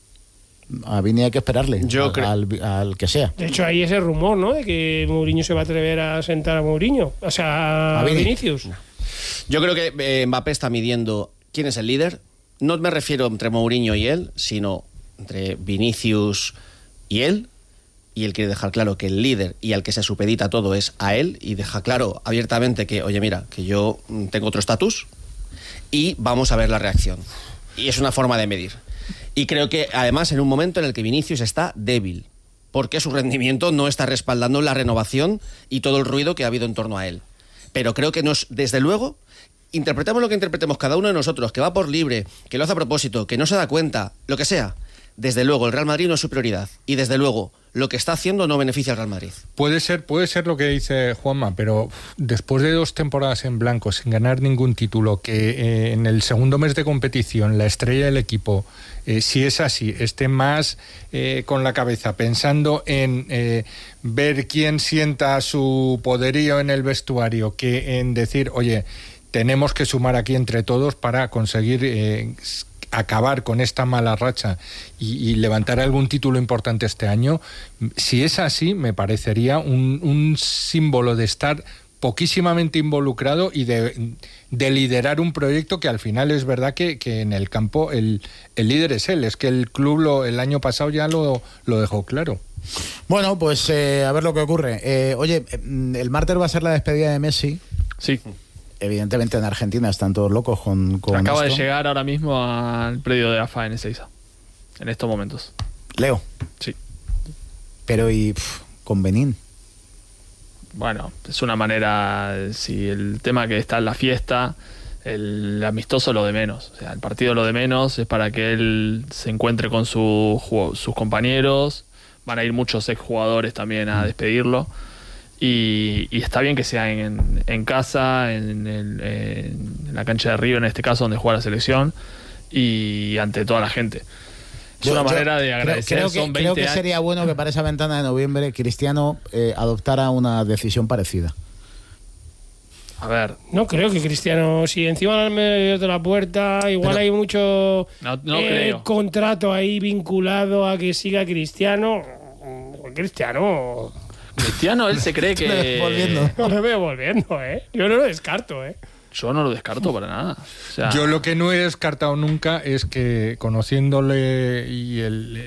[SPEAKER 5] A Vini hay que esperarle. Al que sea.
[SPEAKER 1] De hecho, hay ese rumor, ¿no? De que Mourinho se va a atrever a sentar a Mourinho. O sea, a Vinicius.
[SPEAKER 6] No. Yo creo que Mbappé está midiendo quién es el líder. No me refiero entre Mourinho y él, sino entre Vinicius y él. Y él quiere dejar claro que el líder y al que se supedita todo es a él. Y deja claro abiertamente que, oye, mira, que yo tengo otro estatus. Y vamos a ver la reacción. Y es una forma de medir. Y creo que, además, en un momento en el que Vinicius está débil, porque su rendimiento no está respaldando la renovación y todo el ruido que ha habido en torno a él. Pero creo que desde luego, interpretemos lo que interpretemos cada uno de nosotros, que va por libre, que lo hace a propósito, que no se da cuenta, lo que sea. Desde luego, el Real Madrid no es su prioridad. Y desde luego, lo que está haciendo no beneficia al Real Madrid.
[SPEAKER 3] Puede ser lo que dice Juanma, pero después de 2 temporadas en blanco, sin ganar ningún título, que en el segundo mes de competición la estrella del equipo, si es así, esté más con la cabeza pensando en ver quién sienta su poderío en el vestuario que en decir, oye, tenemos que sumar aquí entre todos para conseguir... acabar con esta mala racha y levantar algún título importante este año, si es así, me parecería un símbolo de estar poquísimamente involucrado y de liderar un proyecto que al final es verdad que en el campo el líder es él. Es que el club el año pasado ya lo dejó claro.
[SPEAKER 5] Bueno, pues a ver lo que ocurre. Oye, el martes va a ser la despedida de Messi.
[SPEAKER 2] Sí.
[SPEAKER 5] Evidentemente en Argentina están todos locos con
[SPEAKER 2] Acaba
[SPEAKER 5] esto.
[SPEAKER 2] de llegar ahora mismo al predio de AFA en Ezeiza, en estos momentos.
[SPEAKER 5] Leo.
[SPEAKER 2] Sí.
[SPEAKER 5] Pero ¿y con Benín?
[SPEAKER 2] Bueno, es una manera, si el tema que está en la fiesta, el amistoso lo de menos. O sea, el partido lo de menos es para que él se encuentre con sus compañeros. Van a ir muchos exjugadores también a despedirlo. Y está bien que sea en casa, en la cancha de River, en este caso, donde juega la selección, y ante toda la gente. Es una manera de agradecer.
[SPEAKER 5] Creo que sería bueno que para esa ventana de noviembre Cristiano adoptara una decisión parecida.
[SPEAKER 2] A ver.
[SPEAKER 1] No creo que Cristiano, si encima al medio de la puerta, igual hay mucho contrato ahí vinculado a que siga Cristiano.
[SPEAKER 2] Cristiano, él se cree que...
[SPEAKER 1] No lo veo volviendo, Yo no lo descarto,
[SPEAKER 2] Yo no lo descarto para nada. O sea,
[SPEAKER 3] yo lo que no he descartado nunca es que, conociéndole y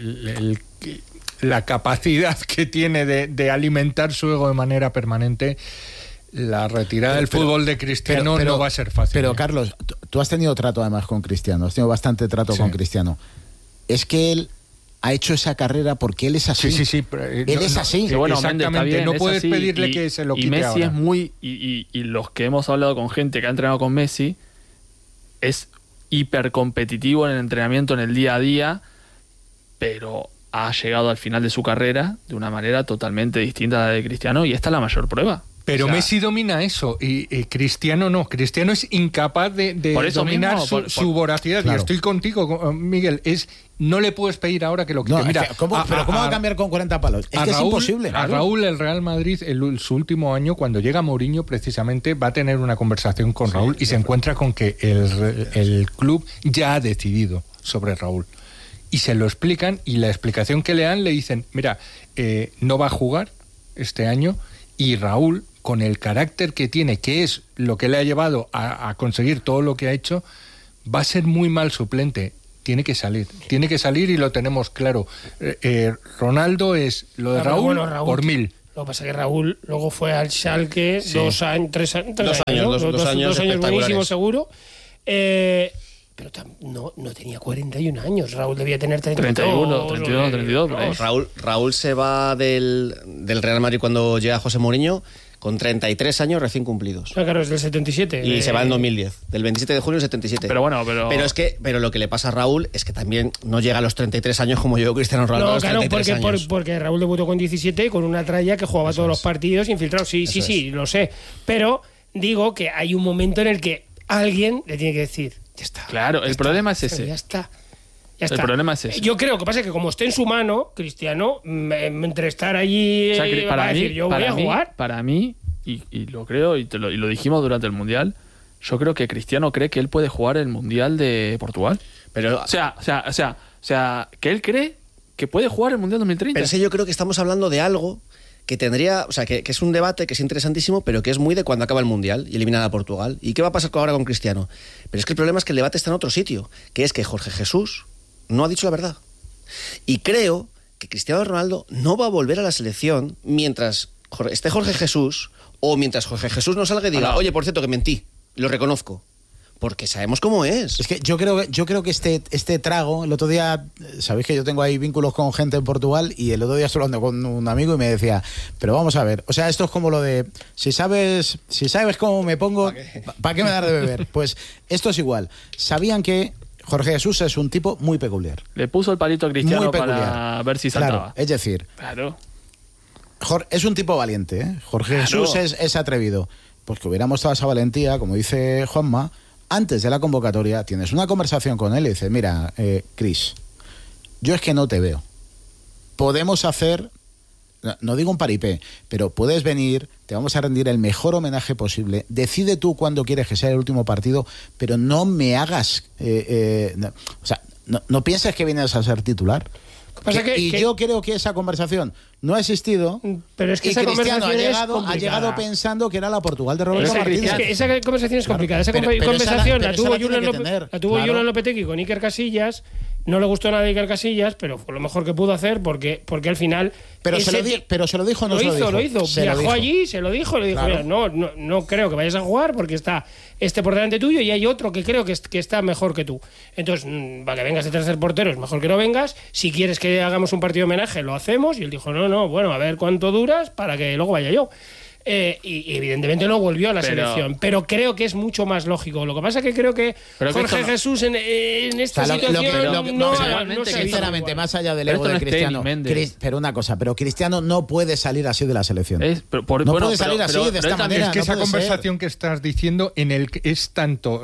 [SPEAKER 3] la capacidad que tiene de alimentar su ego de manera permanente, la retirada del fútbol de Cristiano no va a ser fácil.
[SPEAKER 5] Pero, Carlos, tú has tenido trato además con Cristiano, has tenido bastante trato con Cristiano. Es que él ha hecho esa carrera porque él es así.
[SPEAKER 3] Sí.
[SPEAKER 5] Él es así.
[SPEAKER 2] Sí, bueno,
[SPEAKER 3] exactamente.
[SPEAKER 2] Bien,
[SPEAKER 3] no puedes
[SPEAKER 2] así,
[SPEAKER 3] pedirle que se lo quite.
[SPEAKER 2] Y Messi
[SPEAKER 3] ahora
[SPEAKER 2] es muy... Y los que hemos hablado con gente que ha entrenado con Messi, es hiper competitivo en el entrenamiento, en el día a día, pero ha llegado al final de su carrera de una manera totalmente distinta a la de Cristiano, y esta es la mayor prueba.
[SPEAKER 3] Pero Messi domina eso y Cristiano no. Cristiano es incapaz de dominar su voracidad. Claro. Y estoy contigo, Miguel. No le puedes pedir ahora que lo quite. Mira,
[SPEAKER 5] ¿cómo va a cambiar con 40 palos? Es que Raúl, es imposible.
[SPEAKER 3] A Raúl, el Real Madrid, su último año, cuando llega Mourinho, precisamente va a tener una conversación con Raúl y se encuentra con que el club ya ha decidido sobre Raúl. y se lo explican, y la explicación que le dan le dicen, mira, no va a jugar este año, y Raúl, con el carácter que tiene, que es lo que le ha llevado a conseguir todo lo que ha hecho, va a ser muy mal suplente. Tiene que salir y lo tenemos claro. Ronaldo es lo de Raúl, por 1000.
[SPEAKER 1] Lo que pasa es que Raúl luego fue al Schalke 2 años, 3 años.
[SPEAKER 6] Dos años
[SPEAKER 1] buenísimos seguro. Pero no tenía 41 años. Raúl debía tener
[SPEAKER 2] 31, 32.
[SPEAKER 6] Raúl se va del Real Madrid cuando llega José Mourinho con 33 años recién cumplidos.
[SPEAKER 1] Claro, es del 77.
[SPEAKER 6] Y se va en 2010, del 27 de junio del 77. Pero lo que le pasa a Raúl es que también no llega a los 33 años como yo, Cristiano Ronaldo, a los 33 años.
[SPEAKER 1] Porque Raúl debutó con 17 con una tralla que jugaba todos los partidos infiltrado. Sí, lo sé. Pero digo que hay un momento en el que alguien le tiene que decir, ya está.
[SPEAKER 2] Claro, el problema es ese.
[SPEAKER 1] Ya está.
[SPEAKER 2] El problema es ese.
[SPEAKER 1] Yo creo que pasa que como esté en su mano, Cristiano, entre estar allí para decir yo voy a jugar.
[SPEAKER 2] Para mí, y lo creo, y lo dijimos durante el Mundial, yo creo que Cristiano cree que él puede jugar el Mundial de Portugal. Pero, o sea, que él cree que puede jugar el Mundial 2030.
[SPEAKER 6] Pero es que yo creo que estamos hablando de algo que tendría, o sea, que es un debate que es interesantísimo, pero que es muy de cuando acaba el Mundial y eliminar a Portugal. ¿Y qué va a pasar ahora con Cristiano? Pero es que el problema es que el debate está en otro sitio, que es que Jorge Jesús no ha dicho la verdad. Y creo que Cristiano Ronaldo no va a volver a la selección mientras esté Jorge Jesús, o mientras Jorge Jesús no salga y diga, oye, por cierto, que mentí, lo reconozco. Porque sabemos cómo es.
[SPEAKER 5] Es que yo creo que este trago, el otro día, sabéis que yo tengo ahí vínculos con gente en Portugal, y el otro día estuve hablando con un amigo y me decía, pero vamos a ver, o sea, esto es como lo de, si sabes cómo me pongo, ¿para qué me das de beber? Pues esto es igual. Sabían que Jorge Jesús es un tipo muy peculiar.
[SPEAKER 2] Le puso el palito a Cristiano para ver si saltaba.
[SPEAKER 5] Claro, es decir,
[SPEAKER 2] claro.
[SPEAKER 5] Es un tipo valiente, ¿eh? Jorge Jesús es atrevido. Pues que hubiéramos toda esa valentía, como dice Juanma, antes de la convocatoria tienes una conversación con él y dices, mira, Cris, yo es que no te veo. Podemos hacer, no digo un paripé, pero puedes venir, te vamos a rendir el mejor homenaje posible, decide tú cuándo quieres que sea el último partido, pero no me hagas, no pienses que vienes a ser titular. Yo creo que esa conversación no ha existido,
[SPEAKER 1] pero es que
[SPEAKER 5] esa
[SPEAKER 1] Cristiano
[SPEAKER 5] ha llegado pensando que era la Portugal de Roberto Martínez.
[SPEAKER 1] Es que esa conversación es complicada. Esa conversación la tuvo Julen Lopetegui con Iker Casillas. No le gustó nada a Iker Casillas, pero fue lo mejor que pudo hacer porque al final...
[SPEAKER 5] Pero se lo dijo o no se lo dijo.
[SPEAKER 1] Lo hizo. Viajó allí, se lo dijo, le dijo, claro, mira, no creo que vayas a jugar porque está por delante tuyo y hay otro que creo que está mejor que tú. Entonces, para que vengas de tercer portero es mejor que no vengas. Si quieres que hagamos un partido de homenaje, lo hacemos. Y él dijo, no, bueno, a ver cuánto duras para que luego vaya yo. Y evidentemente no volvió a la selección, pero creo que es mucho más lógico. Lo que pasa es que creo que Jorge Jesús en esta situación
[SPEAKER 5] no sinceramente, más allá del ego de Cristiano, pero una cosa, pero Cristiano no puede salir así de la selección. No puede salir así de esta manera.
[SPEAKER 3] Es que esa conversación que estás diciendo en el es tanto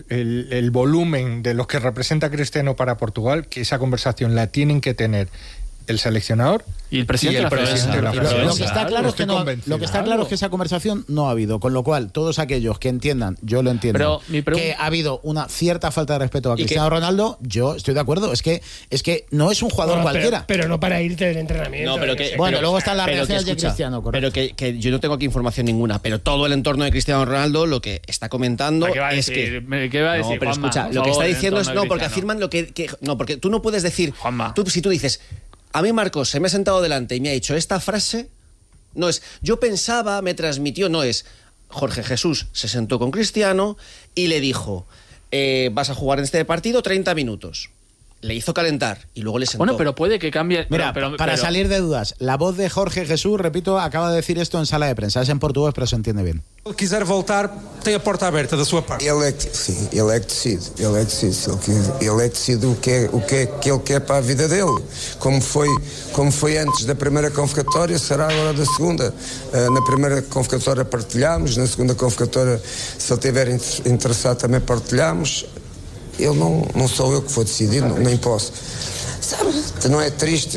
[SPEAKER 3] el volumen de lo que representa Cristiano para Portugal, que esa conversación la tienen que tener el seleccionador
[SPEAKER 2] y el presidente de la Federación.
[SPEAKER 5] Lo que está claro es que esa conversación no ha habido, con lo cual todos aquellos que entiendan, yo lo entiendo, que ha habido una cierta falta de respeto a CristianoRonaldo, yo estoy de acuerdo, es que no es un jugador cualquiera.
[SPEAKER 1] Pero no para irte del entrenamiento.
[SPEAKER 5] Luego están las reacciones de Cristiano, correcto.
[SPEAKER 6] Pero que yo no tengo aquí información ninguna, pero todo el entorno de Cristiano Ronaldo lo que está comentando es que...
[SPEAKER 2] ¿Qué va a decir?
[SPEAKER 6] No, pero escucha, lo que está diciendo es porque afirman lo que... No, porque tú no puedes decir... Si tú dices... A mí Marcos se me ha sentado delante y me ha dicho esta frase, no es yo pensaba, me transmitió, no es Jorge Jesús se sentó con Cristiano y le dijo, vas a jugar en este partido 30 minutos. Le hizo calentar y luego le sentó.
[SPEAKER 2] Bueno, pero puede que cambie...
[SPEAKER 5] Mira, para salir de dudas, la voz de Jorge Jesús, repito, acaba de decir esto en sala de prensa. Es en portugués, pero se entiende bien.
[SPEAKER 9] Se quiser voltar, tem a porta aberta da sua parte. Ele é que decide. Ele é que decide o que ele quer para a vida dele. Como foi antes da primeira convocatória, será agora da segunda. Na primeira convocatória partilhamos, na segunda convocatória, se ele estiver interessado, também partilhamos. Eu não sou eu que vou decidir, nem posso. Sabe, não é triste?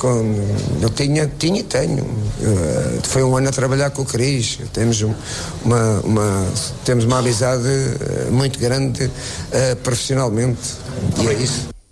[SPEAKER 9] Eu tenho. Foi um ano a trabalhar com o Cris. Temos uma amizade muito grande profissionalmente. E é isso.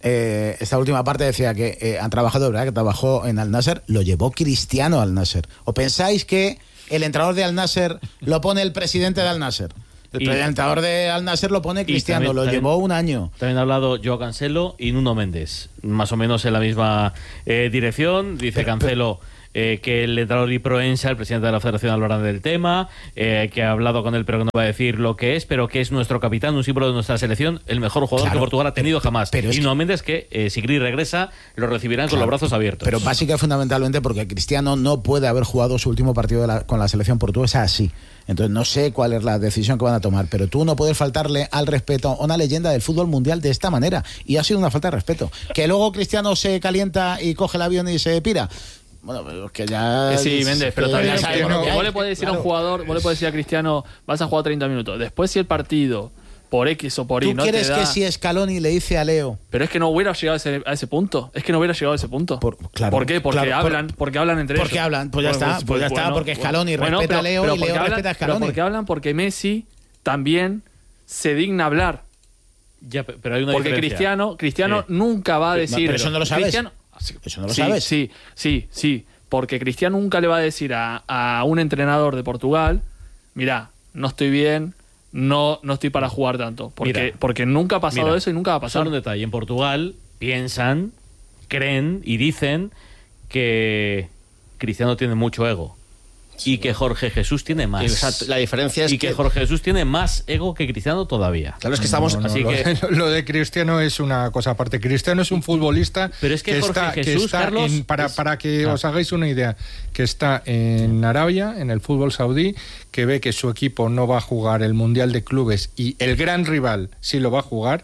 [SPEAKER 5] esta última parte decía que han trabajado, ¿verdad? Que trabajó en Al Nassr, lo llevó Cristiano al Nassr. ¿O pensáis que el entrenador de Al Nassr lo pone el presidente de Al Nassr? El entrenador de Al Nassr lo pone Cristiano, lo llevó un año.
[SPEAKER 4] También ha hablado Joao Cancelo y Nuno Méndez, más o menos en la misma dirección. Dice Cancelo que el entrenador y Proença, el presidente de la Federación, hablarán del tema, que ha hablado con él pero que no va a decir lo que es, pero que es nuestro capitán, un símbolo de nuestra selección, el mejor jugador que Portugal ha tenido jamás. Y Nuno Méndez que si Gris regresa lo recibirán con los brazos abiertos.
[SPEAKER 5] Pero básicamente fundamentalmente porque Cristiano no puede haber jugado su último partido con la selección portuguesa así. Entonces no sé cuál es la decisión que van a tomar, pero tú no puedes faltarle al respeto a una leyenda del fútbol mundial de esta manera, y ha sido una falta de respeto. Que luego Cristiano se calienta y coge el avión y se pira. Bueno, pero es que ya...
[SPEAKER 2] Sí, Méndez, pero también vos le podés decir a un jugador, vos le podés decir a Cristiano, vas a jugar 30 minutos. Después si el partido, por X o por Y, no te da...
[SPEAKER 5] ¿Tú quieres que si Scaloni le dice a Leo...
[SPEAKER 2] Pero es que no hubiera llegado a ese punto. Es que no hubiera llegado a ese punto. ¿Por qué? Porque hablan entre ellos.
[SPEAKER 5] Porque hablan, pues ya está. Pues ya está, porque Scaloni respeta a Leo y Leo respeta a Scaloni.
[SPEAKER 2] Pero porque hablan porque Messi también se digna hablar.
[SPEAKER 4] Ya, pero hay una
[SPEAKER 2] porque Cristiano nunca va a decir...
[SPEAKER 5] Pero eso no lo sabes. Eso no lo sabes.
[SPEAKER 2] Sí, porque Cristiano nunca le va a decir a un entrenador de Portugal, mira, no estoy bien, no estoy para jugar tanto, porque nunca ha pasado eso y nunca va a pasar.
[SPEAKER 4] Solo un detalle, en Portugal piensan, creen y dicen que Cristiano tiene mucho ego. Y que Jorge Jesús tiene más.
[SPEAKER 6] Exacto. La diferencia es
[SPEAKER 4] que Jorge Jesús tiene más ego que Cristiano todavía.
[SPEAKER 6] Claro, es que estamos...
[SPEAKER 3] Lo de Cristiano es una cosa aparte. Cristiano es un futbolista...
[SPEAKER 4] Pero es que Jorge Jesús, Carlos...
[SPEAKER 3] Para que os hagáis una idea, que está en Arabia, en el fútbol saudí, que ve que su equipo no va a jugar el Mundial de Clubes y el gran rival sí lo va a jugar,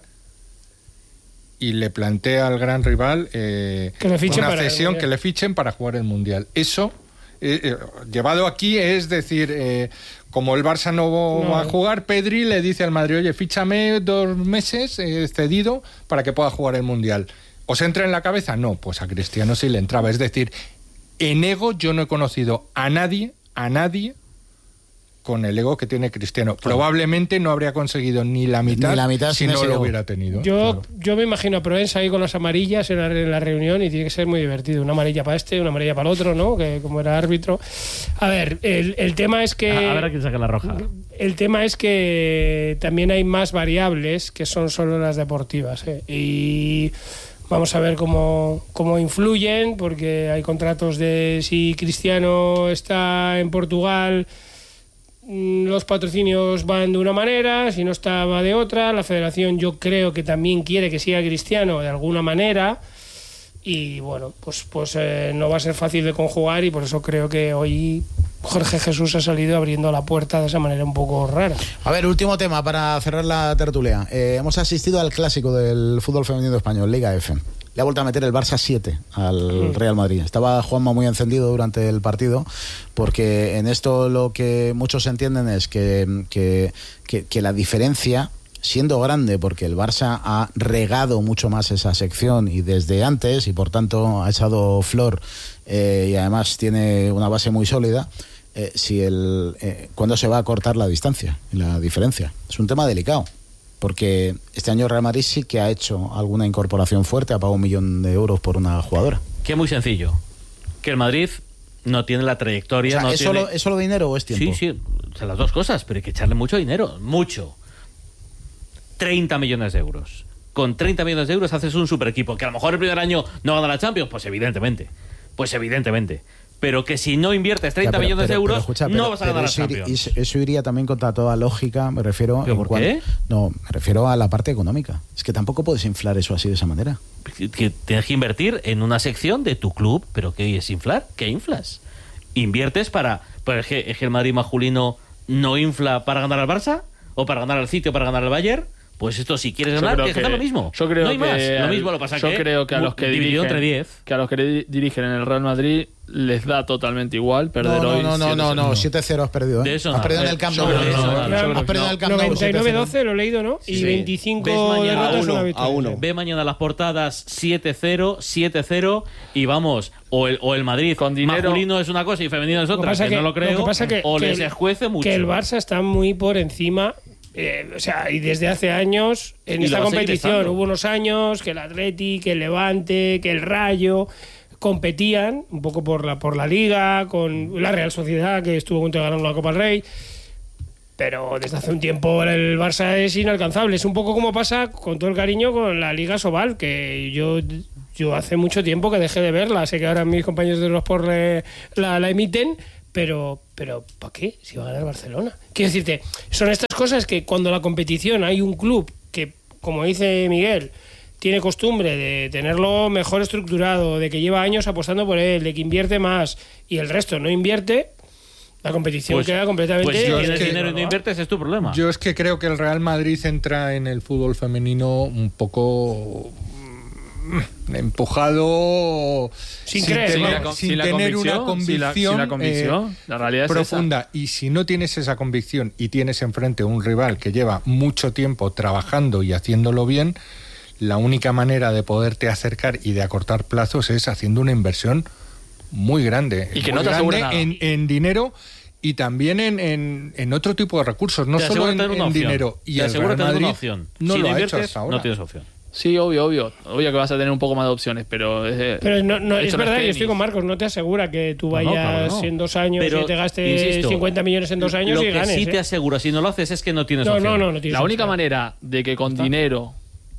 [SPEAKER 3] y le plantea al gran rival una cesión, que le fichen para jugar el Mundial. Eso... llevado aquí es decir, como el Barça no va a jugar, Pedri le dice al Madrid, oye, fíchame 2 meses cedido para que pueda jugar el Mundial. ¿Os entra en la cabeza? No, pues a Cristiano sí le entraba. Es decir, en ego yo no he conocido a nadie con el ego que tiene Cristiano. Probablemente no habría conseguido ni la mitad si no lo hubiera tenido.
[SPEAKER 1] Yo me imagino a Proença ahí con las amarillas en la reunión, y tiene que ser muy divertido. Una amarilla para este, una amarilla para el otro, ¿no? Que como era árbitro. A ver, el tema es que...
[SPEAKER 4] A ver a quién saca la roja.
[SPEAKER 1] El tema es que también hay más variables que son solo las deportivas, y... Vamos a ver cómo influyen, porque hay contratos de si Cristiano está en Portugal, los patrocinios van de una manera, si no está va de otra. La federación yo creo que también quiere que siga Cristiano de alguna manera, y bueno, pues no va a ser fácil de conjugar, y por eso creo que hoy Jorge Jesús ha salido abriendo la puerta de esa manera un poco rara.
[SPEAKER 5] A ver, último tema para cerrar la tertulia. Hemos asistido al clásico del fútbol femenino español, Liga F. Le ha vuelto a meter el Barça 7 al Real Madrid. Estaba Juanma muy encendido durante el partido, porque en esto lo que muchos entienden es que la diferencia, siendo grande, porque el Barça ha regado mucho más esa sección y desde antes, y por tanto ha echado flor, y además tiene una base muy sólida, ¿cuándo se va a cortar la distancia y la diferencia? Es un tema delicado, porque este año Real Madrid sí que ha hecho alguna incorporación fuerte, ha pagado 1 millón de euros por una jugadora.
[SPEAKER 4] Que es muy sencillo, que el Madrid no tiene la trayectoria...
[SPEAKER 5] O sea, ¿es solo dinero o es tiempo?
[SPEAKER 4] Sí, o sea, las dos cosas, pero hay que echarle mucho dinero, mucho. 30 millones de euros. Con 30 millones de euros haces un super equipo. Que a lo mejor el primer año no gana la Champions, pues evidentemente. Pero que si no inviertes 30 millones de euros, no vas a ganar la Champions.
[SPEAKER 5] Eso iría también contra toda lógica, me refiero...
[SPEAKER 4] ¿Por qué?
[SPEAKER 5] No, me refiero a la parte económica. Es que tampoco puedes inflar eso así de esa manera.
[SPEAKER 4] Que tienes que invertir en una sección de tu club, pero ¿qué es inflar? ¿Qué inflas? Inviertes para... ¿Es que el Madrid masculino no infla para ganar al Barça? ¿O para ganar al City o para ganar al Bayern? Pues esto, si quieres ganar, tienes que ganar lo mismo.
[SPEAKER 2] Yo creo
[SPEAKER 4] no hay
[SPEAKER 2] que
[SPEAKER 4] más. Lo mismo lo pasa.
[SPEAKER 2] Yo creo que a los que dirigen en el Real Madrid les da totalmente igual perder hoy.
[SPEAKER 5] No, 7-0 has perdido.
[SPEAKER 4] De eso
[SPEAKER 5] has perdido en el Camp Nou. Has perdido en el Camp Nou.
[SPEAKER 1] 99-12 lo he leído, ¿no? Y 25 derrotas una victoria.
[SPEAKER 4] Ve mañana las portadas 7-0, 7-0 y vamos, o el Madrid con dinero masculino es una cosa y femenino es otra, que no lo creo, o les escuece mucho.
[SPEAKER 1] Que el Barça está muy por encima O sea, y desde hace años en esta competición hubo unos años que el Atleti, que el Levante, que el Rayo competían un poco por la Liga, con la Real Sociedad, que estuvo a punto de ganar la Copa del Rey. Pero desde hace un tiempo el Barça es inalcanzable. Es un poco como pasa, con todo el cariño, con la Liga Sobal, que yo hace mucho tiempo que dejé de verla. Sé que ahora mis compañeros de Eurosport la emiten, pero ¿para qué? Si va a ganar Barcelona. Quiero decirte, son estas cosas que cuando la competición hay un club que, como dice Miguel, tiene costumbre de tenerlo mejor estructurado, de que lleva años apostando por él, de que invierte más y el resto no invierte, la competición queda completamente...
[SPEAKER 4] Pues si tienes dinero y no inviertes, es tu problema.
[SPEAKER 3] Yo es que creo que el Real Madrid entra en el fútbol femenino un poco empujado sin tener una convicción,
[SPEAKER 2] la realidad es
[SPEAKER 3] profunda.
[SPEAKER 2] esa.
[SPEAKER 3] Y si no tienes esa convicción y tienes enfrente un rival que lleva mucho tiempo trabajando y haciéndolo bien, la única manera de poderte acercar y de acortar plazos es haciendo una inversión muy grande.
[SPEAKER 2] Y que no te asegura nada.
[SPEAKER 3] En dinero y también en otro tipo de recursos, no solo en dinero. Y el Real Madrid no
[SPEAKER 4] si
[SPEAKER 3] lo
[SPEAKER 4] inviertes,
[SPEAKER 3] ha hecho hasta ahora.
[SPEAKER 4] No tienes opción.
[SPEAKER 2] Sí, obvio que vas a tener un poco más de opciones, pero
[SPEAKER 1] no, es verdad, yo estoy con Marcos, no te asegura que tú vayas en 2 años y te gastes 50 millones en 2 años y ganes.
[SPEAKER 4] Lo que sí te asegura, si no lo haces, es que no tienes opción.
[SPEAKER 1] No tienes
[SPEAKER 2] la única manera de que con dinero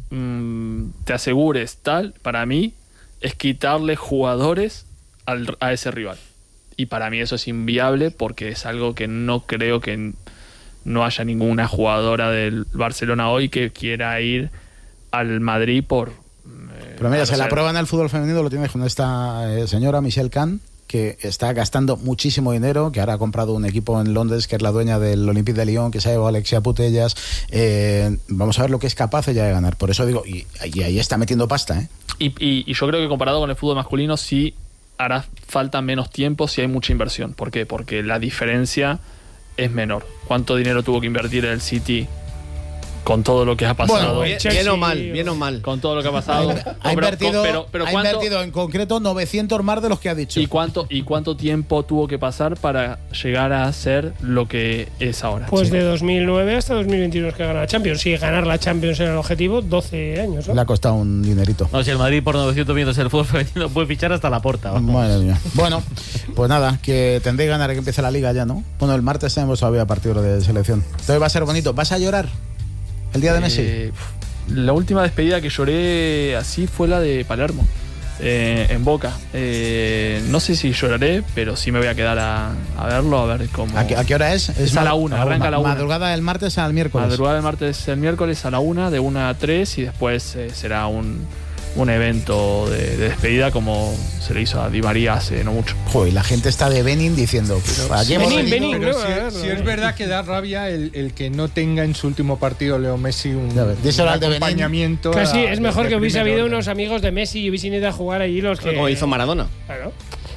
[SPEAKER 2] te asegures tal, para mí, es quitarle jugadores a ese rival. Y para mí eso es inviable porque es algo que no creo que no haya ninguna jugadora del Barcelona hoy que quiera ir al Madrid por...
[SPEAKER 5] Pero mira, se la prueba en el fútbol femenino, lo tienes con esta señora Michelle Kahn, que está gastando muchísimo dinero, que ahora ha comprado un equipo en Londres, que es la dueña del Olympique de Lyon, que se ha llevado a Alexia Putellas. Vamos a ver lo que es capaz ella de ganar. Por eso digo, y ahí está metiendo pasta, ¿eh?
[SPEAKER 2] Y yo creo que comparado con el fútbol masculino sí hará falta menos tiempo si hay mucha inversión. ¿Por qué? Porque la diferencia es menor. ¿Cuánto dinero tuvo que invertir el City con todo lo que ha pasado?
[SPEAKER 6] Bueno, bien o mal.
[SPEAKER 2] Con todo lo que ha pasado.
[SPEAKER 5] Ha invertido en concreto 900 más de los que ha dicho.
[SPEAKER 2] ¿Y cuánto tiempo tuvo que pasar para llegar a ser lo que es ahora?
[SPEAKER 1] Pues de 2009 hasta 2021 es que gana la Champions. Si ganar la Champions era el objetivo, 12 años, ¿no?
[SPEAKER 5] Le ha costado un dinerito.
[SPEAKER 4] No, si el Madrid por 900 millones el fútbol femenino puede fichar hasta la Porta.
[SPEAKER 5] Madre mía. Bueno, pues nada, que tendréis que ganar que empiece la Liga ya, ¿no? Bueno, el martes tenemos todavía partido de selección. Entonces va a ser bonito. ¿Vas a llorar el día de Messi?
[SPEAKER 2] La última despedida que lloré así fue la de Palermo, en Boca. No sé si lloraré, pero sí me voy a quedar a verlo, a ver cómo...
[SPEAKER 5] ¿A qué hora es?
[SPEAKER 2] Es a la 1, arranca a la 1.
[SPEAKER 5] Madrugada del martes al miércoles.
[SPEAKER 2] Madrugada del martes al miércoles a la 1, de 1 a 3, y después será un evento de despedida como se le hizo a Di María hace no mucho.
[SPEAKER 5] Joder, la gente está de Benin diciendo...
[SPEAKER 1] Benin,
[SPEAKER 3] si es verdad que da rabia el que no tenga en su último partido Leo Messi un acompañamiento.
[SPEAKER 1] Casi es mejor que hubiese habido unos amigos de Messi y hubiesen ido a jugar allí los que...
[SPEAKER 6] Como hizo Maradona.
[SPEAKER 1] Claro.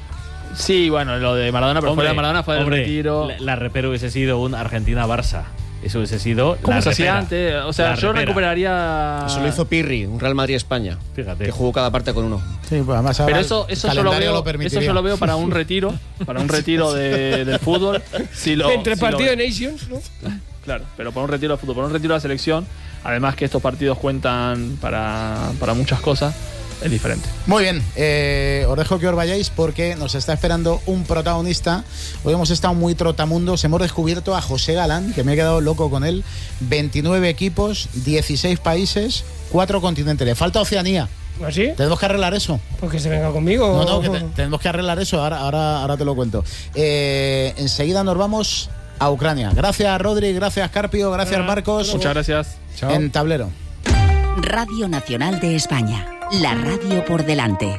[SPEAKER 2] Sí, bueno, lo de Maradona, pero fuera de Maradona fue el retiro.
[SPEAKER 4] La repero hubiese sido un Argentina-Barça. Eso hubiese sido
[SPEAKER 2] ¿cómo se hacía antes? O sea, yo recuperaría...
[SPEAKER 6] Eso lo hizo Pirri, un Real Madrid-España. Fíjate. Que jugó cada parte con uno.
[SPEAKER 5] Sí, pues además
[SPEAKER 2] pero eso yo lo veo para un retiro. Para un retiro del fútbol.
[SPEAKER 1] Entre partido de Nations, ¿no?
[SPEAKER 2] Claro, pero para un retiro de fútbol, para un retiro de la selección. Además que estos partidos cuentan para muchas cosas. Es diferente.
[SPEAKER 5] Muy bien, os dejo que os vayáis porque nos está esperando un protagonista. Hoy hemos estado muy trotamundos. Hemos descubierto a José Galán, que me he quedado loco con él. 29 equipos, 16 países, 4 continentes. Le falta Oceanía.
[SPEAKER 1] ¿Así?
[SPEAKER 5] Tenemos que arreglar eso.
[SPEAKER 1] Pues que se venga conmigo.
[SPEAKER 5] No, que tenemos que arreglar eso. Ahora te lo cuento. Enseguida nos vamos a Ucrania. Gracias, Rodri. Gracias, Carpio. Gracias, Marcos.
[SPEAKER 2] Muchas gracias.
[SPEAKER 5] Chao. En Tablero.
[SPEAKER 10] Radio Nacional de España. La radio por delante.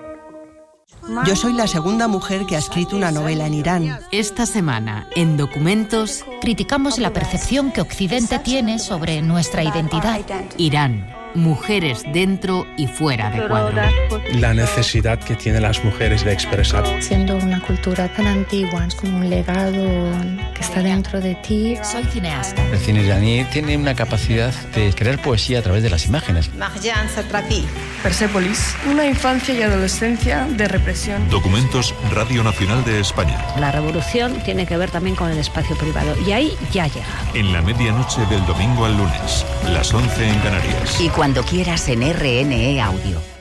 [SPEAKER 11] Yo soy la segunda mujer que ha escrito una novela en Irán.
[SPEAKER 12] Esta semana, en Documentos, criticamos la percepción que Occidente tiene sobre nuestra identidad. Irán,
[SPEAKER 10] Mujeres dentro y fuera de cuadro.
[SPEAKER 12] La necesidad que tienen las mujeres de expresar.
[SPEAKER 13] Siendo una cultura tan antigua, es como un legado que está dentro de ti.
[SPEAKER 10] Soy cineasta.
[SPEAKER 14] El cine iraní tiene una capacidad de crear poesía a través de las imágenes.
[SPEAKER 15] Marjan Satrapi.
[SPEAKER 16] Persépolis, una infancia y adolescencia de represión.
[SPEAKER 17] Documentos Radio Nacional de España.
[SPEAKER 18] La revolución tiene que ver también con el espacio privado y ahí ya llega.
[SPEAKER 17] En la medianoche del domingo al lunes, las 11 en Canarias.
[SPEAKER 10] Y cuando quieras en RNE Audio.